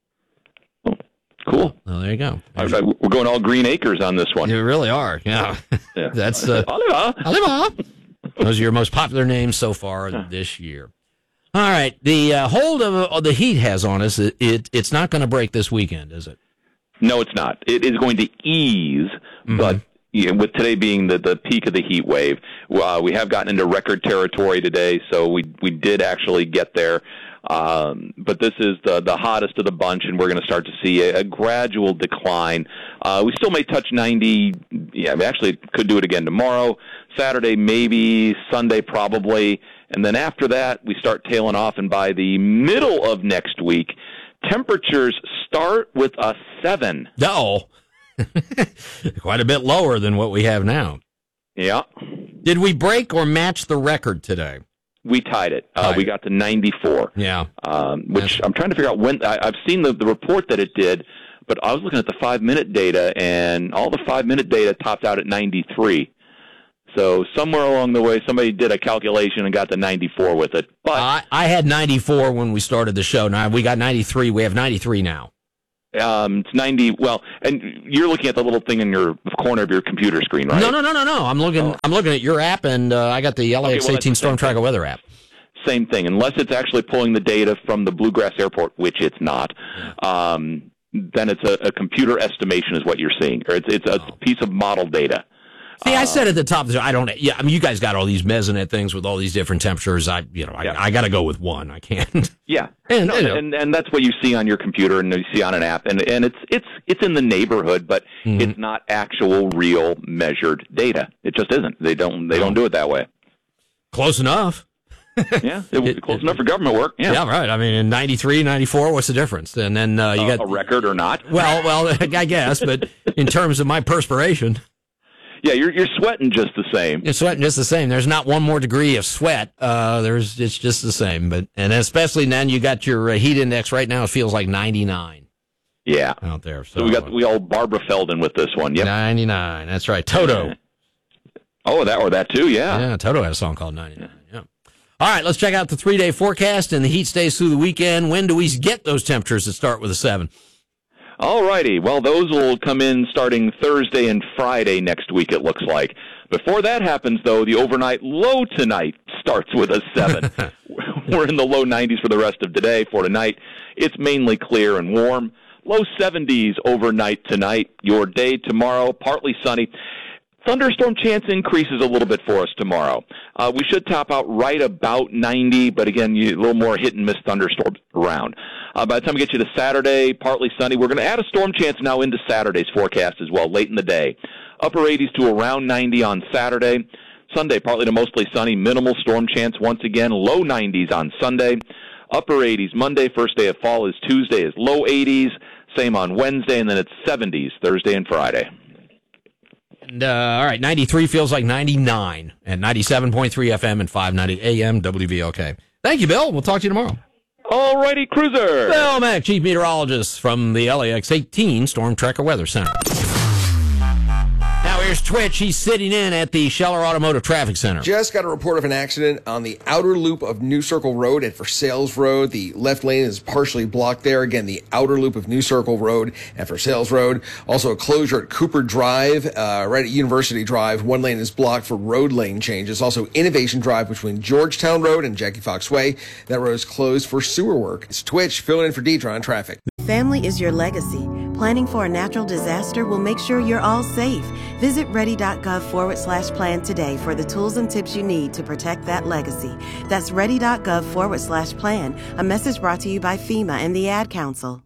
Cool. Well, there you go. I- I- we're going all Green Acres on this one. You really are. Yeah. Yeah. That's uh, Oliver. Oliver. Those are your most popular names so far this year. All right. The uh, hold of, of the heat has on us, it, it it's not going to break this weekend, is it? No, it's not. It is going to ease, Mm-hmm. but you know, with today being the, the peak of the heat wave, uh, we have gotten into record territory today, so we we did actually get there. Um, but this is the the hottest of the bunch, and we're going to start to see a, a gradual decline. Uh, we still may touch ninety. Yeah, we actually could do it again tomorrow, Saturday maybe, Sunday probably, and then after that we start tailing off. And by the middle of next week, temperatures start with a seven. No. Quite a bit lower than what we have now. Yeah. Did we break or match the record today? We tied it. Uh, Tied we it. got to ninety-four. Yeah. Um, which I'm trying to figure out when. I, I've seen the, the report that it did, but I was looking at the five-minute data, and all the five-minute data topped out at ninety-three. So somewhere along the way, somebody did a calculation and got to ninety-four with it. But I, I had ninety-four when we started the show. Now we got ninety-three. We have ninety-three now. Um, it's ninety. Well, and you're looking at the little thing in your corner of your computer screen, right? No, no, no, no, no. I'm looking. Oh. I'm looking at your app, and uh, I got the L A X Okay, well, eighteen Storm Tracker weather app. Same thing, unless it's actually pulling the data from the Bluegrass Airport, which it's not. Um, then it's a, a computer estimation, is what you're seeing, or it's it's a oh. piece of model data. See, I said at the top, I don't. Yeah, I mean, you guys got all these Mesonet things with all these different temperatures. I, you know, I, Yeah. I got to go with one. I can't. Yeah, And, no, you know. and and that's what you see on your computer and you see on an app, and and it's it's it's in the neighborhood, but Mhm. it's not actual, real, measured data. It just isn't. They don't they don't do it that way. Close enough. Yeah, it was close enough for government work. Yeah, Yeah, right. I mean, in ninety-three, ninety-four, what's the difference? And then uh, you Uh, got a record or not? Well, well, I guess, but in terms of my perspiration, yeah, you're you're sweating just the same. you're sweating just the same. There's not one more degree of sweat. Uh, there's it's just the same. But and especially then you got your uh, heat index right now. It feels like ninety-nine Yeah, out there. So, so we got we all Barbara Feldon with this one. Yep, ninety-nine. That's right. Toto. Oh, that or that too. Yeah. Yeah, Toto had a song called ninety-nine. Yeah. All right, let's check out the three-day forecast, and the heat stays through the weekend. When do we get those temperatures that start with a seven? All righty. Well, those will come in starting Thursday and Friday next week, it looks like. Before that happens, though, the overnight low tonight starts with a seven. We're in the low nineties for the rest of today. For tonight, it's mainly clear and warm. Low seventies overnight tonight. Your day tomorrow, partly sunny. Thunderstorm chance increases a little bit for us tomorrow. Uh, we should top out right about ninety, but again, you, a little more hit-and-miss thunderstorms around. Uh, by the time we get you to Saturday, partly sunny. We're going to add a storm chance now into Saturday's forecast as well, late in the day. Upper eighties to around ninety on Saturday. Sunday, partly to mostly sunny, minimal storm chance once again. Low nineties on Sunday. Upper eighties Monday, first day of fall is Tuesday, is low eighties. Same on Wednesday, and then it's seventies Thursday and Friday. And, uh, all right, ninety-three feels like ninety-nine at ninety-seven point three F M and five ninety A M W V L K. Thank you, Bill. We'll talk to you tomorrow. All righty, Cruiser. Bill Mack, Chief Meteorologist from the L A X eighteen Storm Tracker Weather Center. Now here's Twitch. He's sitting in at the Scheller Automotive Traffic Center. Just got a report of an accident on the outer loop of New Circle Road at Versailles Road. The left lane is partially blocked there. Again, the outer loop of New Circle Road at Versailles Road. Also a closure at Cooper Drive, uh, right at University Drive. One lane is blocked for road lane changes. Also Innovation Drive between Georgetown Road and Jackie Fox Way. That road is closed for sewer work. It's Twitch filling in for Deidre on traffic. Family is your legacy. Planning for a natural disaster will make sure you're all safe. Visit ready.gov forward slash plan today for the tools and tips you need to protect that legacy. That's ready.gov forward slash plan. A message brought to you by FEMA and the Ad Council.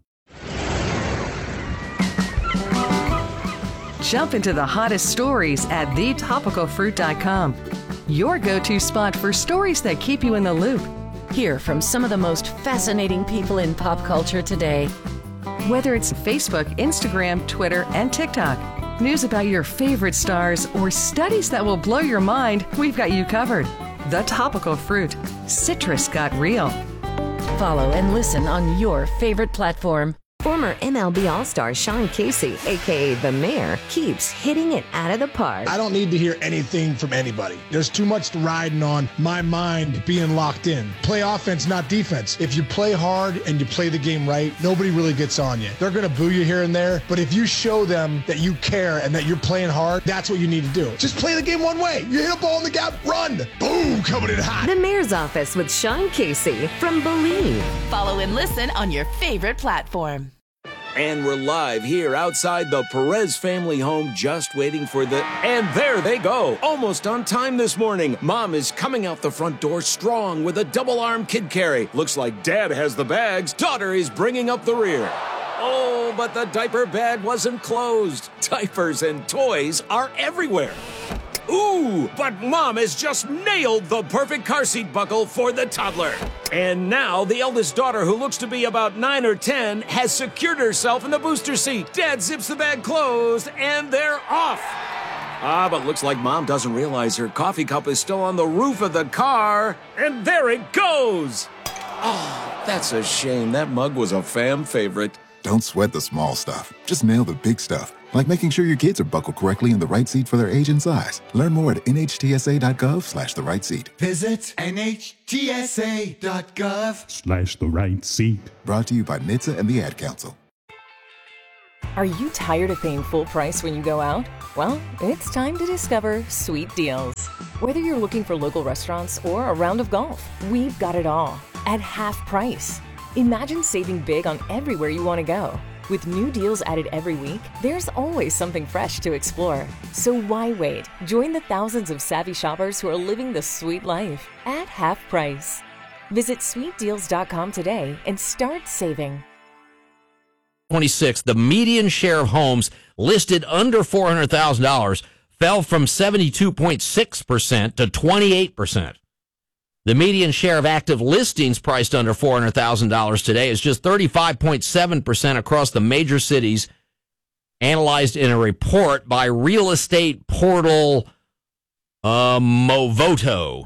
Jump into the hottest stories at the topical fruit dot com. Your go-to spot for stories that keep you in the loop. Hear from some of the most fascinating people in pop culture today. Whether it's Facebook, Instagram, Twitter, and TikTok, news about your favorite stars, or studies that will blow your mind, we've got you covered. The Topical Fruit. Citrus got real. Follow and listen on your favorite platform. Former M L B All-Star Sean Casey, a k a. The Mayor, keeps hitting it out of the park. I don't need to hear anything from anybody. There's too much riding on my mind being locked in. Play offense, not defense. If you play hard and you play the game right, nobody really gets on you. They're going to boo you here and there, but if you show them that you care and that you're playing hard, that's what you need to do. Just play the game one way. You hit a ball in the gap, run. Boom, coming in hot. The Mayor's Office with Sean Casey from Believe. Follow and listen on your favorite platform. And we're live here outside the Perez family home, just waiting for the... And there they go, almost on time this morning. Mom is coming out the front door strong with a double-arm kid carry. Looks like Dad has the bags. Daughter is bringing up the rear. Oh, but the diaper bag wasn't closed. Diapers and toys are everywhere. Ooh, but Mom has just nailed the perfect car seat buckle for the toddler. And now the eldest daughter, who looks to be about nine or ten, has secured herself in the booster seat. Dad zips the bag closed, and they're off. Ah, but looks like Mom doesn't realize her coffee cup is still on the roof of the car. And there it goes. Oh, that's a shame. That mug was a fam favorite. Don't sweat the small stuff. Just nail the big stuff, like making sure your kids are buckled correctly in the right seat for their age and size. Learn more at nhtsa.gov slash the right seat. Visit nhtsa.gov Slash the right seat. Brought to you by N H T S A and the Ad Council. Are you tired of paying full price when you go out? Well, it's time to discover Sweet Deals. Whether you're looking for local restaurants or a round of golf, we've got it all at half price. Imagine saving big on everywhere you want to go. With new deals added every week, there's always something fresh to explore. So why wait? Join the thousands of savvy shoppers who are living the sweet life at half price. Visit sweet deals dot com today and start saving. twenty-six, the median share of homes listed under four hundred thousand dollars fell from seventy-two point six percent to twenty-eight percent. The median share of active listings priced under four hundred thousand dollars today is just thirty-five point seven percent across the major cities, analyzed in a report by real estate portal uh, Movoto.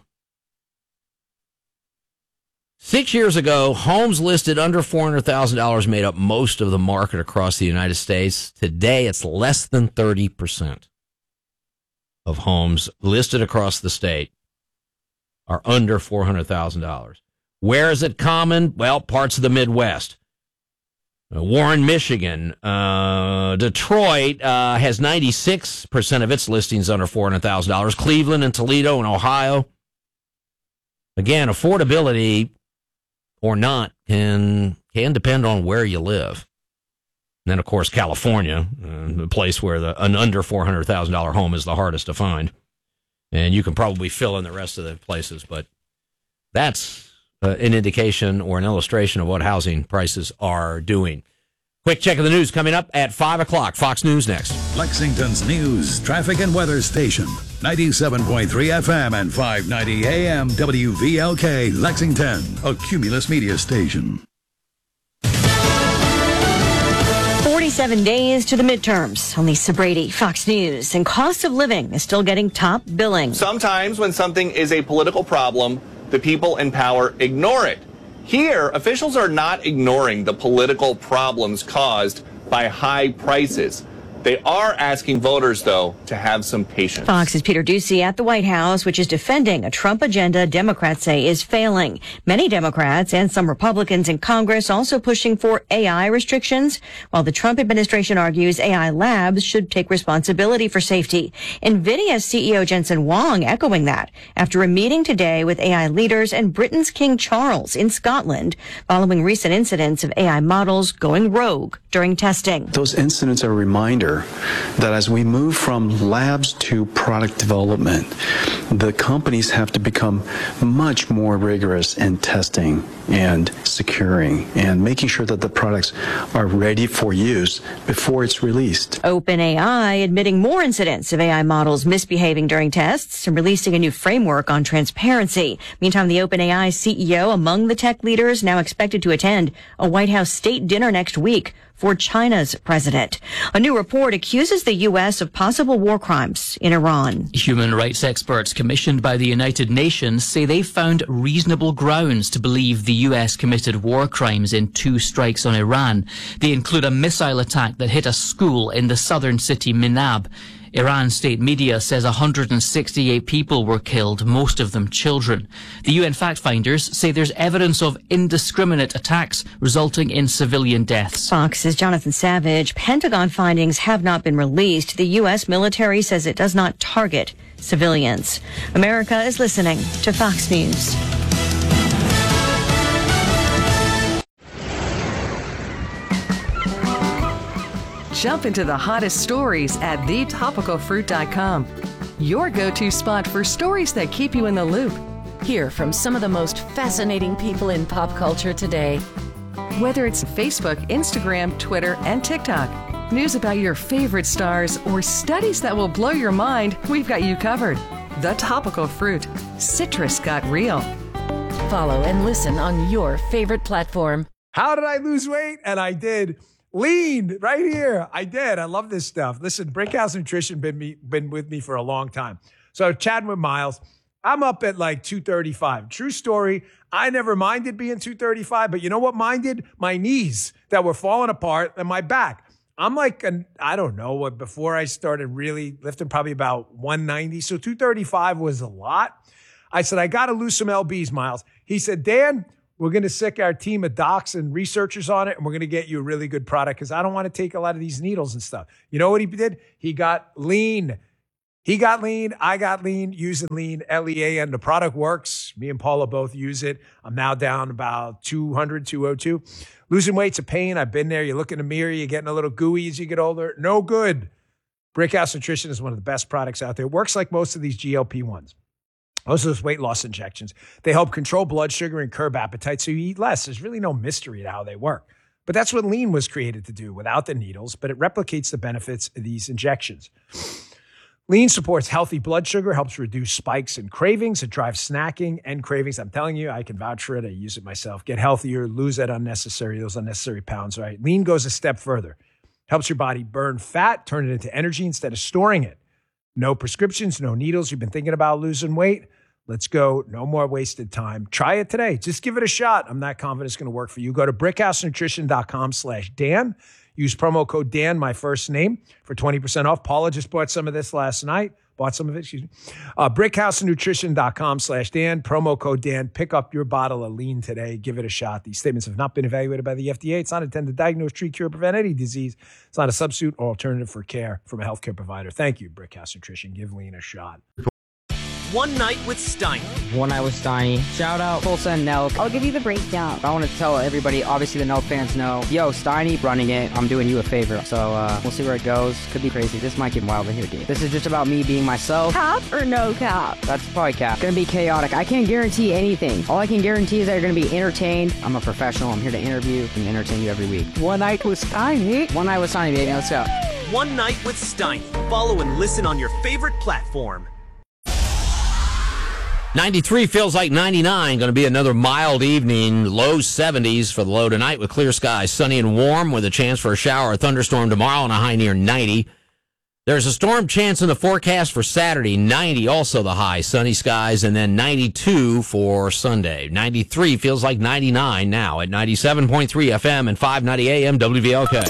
Six years ago, homes listed under four hundred thousand dollars made up most of the market across the United States. Today, it's less than thirty percent of homes listed across the state are under four hundred thousand dollars. Where is it common? Well, parts of the Midwest. Uh, Warren, Michigan. Uh, Detroit uh, has ninety-six percent of its listings under four hundred thousand dollars. Cleveland and Toledo and Ohio. Again, affordability or not can can depend on where you live. And then, of course, California, uh, the place where the, an under four hundred thousand dollars home is the hardest to find. And you can probably fill in the rest of the places, but that's uh, an indication or an illustration of what housing prices are doing. Quick check of the news coming up at five o'clock. Fox News next. Lexington's news, traffic, and weather station. ninety-seven point three F M and five ninety A M W V L K Lexington, a Cumulus media station. forty-seven days to the midterms. On Lisa Brady, Fox News. And cost of living is still getting top billing. Sometimes when something is a political problem, the people in power ignore it. Here, officials are not ignoring the political problems caused by high prices. They are asking voters, though, to have some patience. Fox's Peter Doocy at the White House, which is defending a Trump agenda Democrats say is failing. Many Democrats and some Republicans in Congress also pushing for A I restrictions, while the Trump administration argues A I labs should take responsibility for safety. NVIDIA C E O Jensen Huang echoing that after a meeting today with A I leaders and Britain's King Charles in Scotland following recent incidents of A I models going rogue during testing. Those incidents are a reminder that as we move from labs to product development, the companies have to become much more rigorous in testing and securing and making sure that the products are ready for use before it's released. OpenAI admitting more incidents of A I models misbehaving during tests and releasing a new framework on transparency. Meantime, the OpenAI C E O among the tech leaders now expected to attend a White House state dinner next week for China's president. A new report accuses the U S of possible war crimes in Iran. Human rights experts commissioned by the United Nations say they found reasonable grounds to believe the U S committed war crimes in two strikes on Iran. They include a missile attack that hit a school in the southern city Minab. Iran state media says one hundred sixty-eight people were killed, most of them children. The U N fact finders say there's evidence of indiscriminate attacks resulting in civilian deaths. Fox's Jonathan Savage. Pentagon findings have not been released. The U S military says it does not target civilians. America is listening to Fox News. Jump into the hottest stories at the topical fruit dot com. Your go-to spot for stories that keep you in the loop. Hear from some of the most fascinating people in pop culture today. Whether it's Facebook, Instagram, Twitter, and TikTok, news about your favorite stars, or studies that will blow your mind, we've got you covered. The Topical Fruit. Citrus got real. Follow and listen on your favorite platform. How did I lose weight? And I did. Lean right here. I did. I love this stuff. Listen, Brickhouse Nutrition been me been with me for a long time. So chatting with Miles, I'm up at like two thirty-five. True story. I never minded being two thirty-five, but you know what minded? My knees that were falling apart and my back. I'm like, an, I don't know, what before I started really lifting, probably about one ninety. So two thirty-five was a lot. I said, I got to lose some L Bs, Miles. He said, Dan, we're going to sick our team of docs and researchers on it, and we're going to get you a really good product because I don't want to take a lot of these needles and stuff. You know what he did? He got lean. He got lean. I got lean using lean, L E A N. The product works. Me and Paula both use it. I'm now down about two hundred, two oh two. Losing weight's a pain. I've been there. You look in the mirror, you're getting a little gooey as you get older. No good. Brickhouse Nutrition is one of the best products out there. It works like most of these G L P ones. Most of those weight loss injections. They help control blood sugar and curb appetite so you eat less. There's really no mystery to how they work. But that's what lean was created to do without the needles, but it replicates the benefits of these injections. Lean supports healthy blood sugar, helps reduce spikes and cravings. It drives snacking and cravings. I'm telling you, I can vouch for it. I use it myself. Get healthier, lose that unnecessary, those unnecessary pounds, right? Lean goes a step further. Helps your body burn fat, turn it into energy instead of storing it. No prescriptions, no needles. You've been thinking about losing weight? Let's go. No more wasted time. Try it today. Just give it a shot. I'm not confident it's going to work for you. Go to brickhousenutrition.com slash Dan. Use promo code Dan, my first name, for twenty percent off. Paula just bought some of this last night. Bought some of it, excuse me. Uh, brickhousenutrition.com slash Dan. Promo code Dan. Pick up your bottle of lean today. Give it a shot. These statements have not been evaluated by the F D A. It's not intended to diagnose, treat, cure, prevent any disease. It's not a substitute or alternative for care from a healthcare provider. Thank you, Brickhouse Nutrition. Give lean a shot. One Night with Steiny. One Night with Steiny. Shout out Full Send Nelk. I'll give you the breakdown. I want to tell everybody, obviously the Nelk fans know, yo, Steiny running it. I'm doing you a favor. So uh, we'll see where it goes. Could be crazy. This might get wild in here, dude. This is just about me being myself. Cap or no cap? That's probably cap. Gonna be chaotic. I can't guarantee anything. All I can guarantee is that you're gonna be entertained. I'm a professional. I'm here to interview and entertain you every week. One Night with Steiny. One Night with Steiny, baby. Let's go. One Night with Steiny. Follow and listen on your favorite platform. ninety-three feels like ninety-nine. Going to be another mild evening, low seventies for the low tonight with clear skies, sunny and warm with a chance for a shower or thunderstorm tomorrow and a high near ninety. There's a storm chance in the forecast for Saturday, ninety also the high, sunny skies, and then ninety-two for Sunday. ninety-three feels like ninety-nine now at ninety-seven point three F M and five ninety A M W V L K.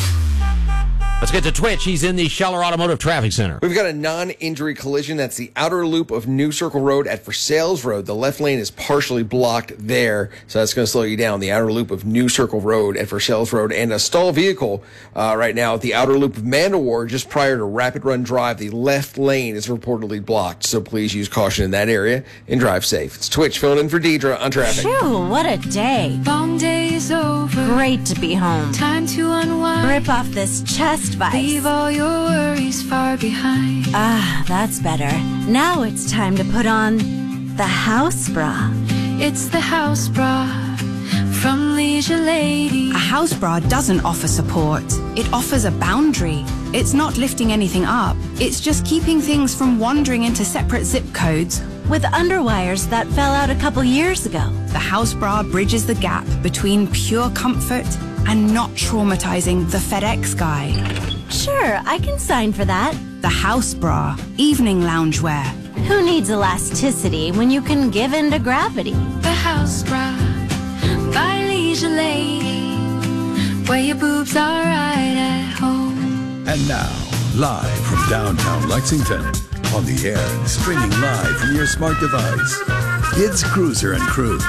Let's get to Twitch. He's in the Scheller Automotive Traffic Center. We've got a non-injury collision. That's the outer loop of New Circle Road at Versailles Road. The left lane is partially blocked there, so that's going to slow you down. The outer loop of New Circle Road at Versailles Road. And a stall vehicle uh, right now at the outer loop of Mandalore just prior to Rapid Run Drive. The left lane is reportedly blocked, so please use caution in that area and drive safe. It's Twitch filling in for Deidre on traffic. Phew, what a day. Long day is over. Great to be home. Time to unwind. Rip off this chest vice. Leave all your worries far behind. Ah, that's better. Now it's time to put on the house bra. It's the house bra from Leisure Lady. A house bra doesn't offer support. It offers a boundary. It's not lifting anything up. It's just keeping things from wandering into separate zip codes. With underwires that fell out a couple years ago. The house bra bridges the gap between pure comfort and not traumatizing the FedEx guy. Sure, I can sign for that. The house bra, evening loungewear. Who needs elasticity when you can give in to gravity? The house bra by Leisure Lady, where your boobs are right at home. And now, live from downtown Lexington, on the air and streaming live from your smart device, it's Cruiser and Crew.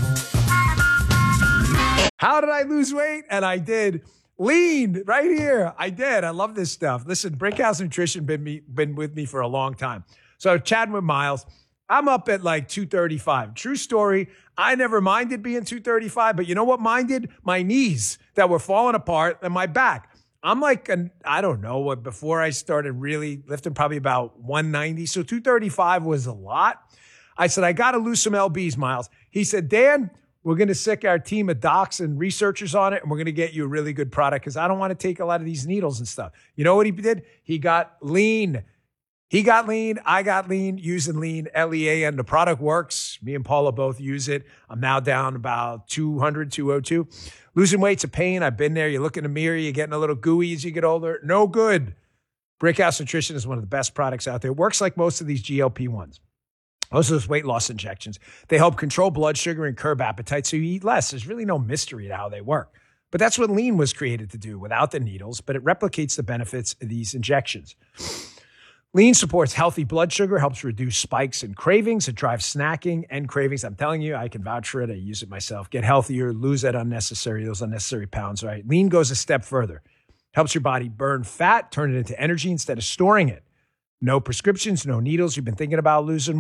How did I lose weight? And I did. Lean right here. I did. I love this stuff. Listen, Brickhouse Nutrition been me been with me for a long time. So chatting with Miles, I'm up at like two thirty-five. True story. I never minded being two thirty-five, but you know what minded? My knees that were falling apart and my back. I'm like, an, I don't know, what before I started really lifting, probably about one ninety. So two thirty-five was a lot. I said, I got to lose some L Bs, Miles. He said, Dan, we're going to sick our team of docs and researchers on it, and we're going to get you a really good product because I don't want to take a lot of these needles and stuff. You know what he did? He got lean. He got lean. I got lean using lean, L E A N. The product works. Me and Paula both use it. I'm now down about two hundred, two oh two. Losing weight's a pain. I've been there. You look in the mirror, you're getting a little gooey as you get older. No good. Brickhouse Nutrition is one of the best products out there. It works like most of these G L P ones. Those are those weight loss injections. They help control blood sugar and curb appetite so you eat less. There's really no mystery to how they work. But that's what Lean was created to do without the needles, but it replicates the benefits of these injections. Lean supports healthy blood sugar, helps reduce spikes and cravings. It drives snacking and cravings. I'm telling you, I can vouch for it. I use it myself. Get healthier, lose that unnecessary, those unnecessary pounds, right? Lean goes a step further. Helps your body burn fat, turn it into energy instead of storing it. No prescriptions, no needles. You've been thinking about losing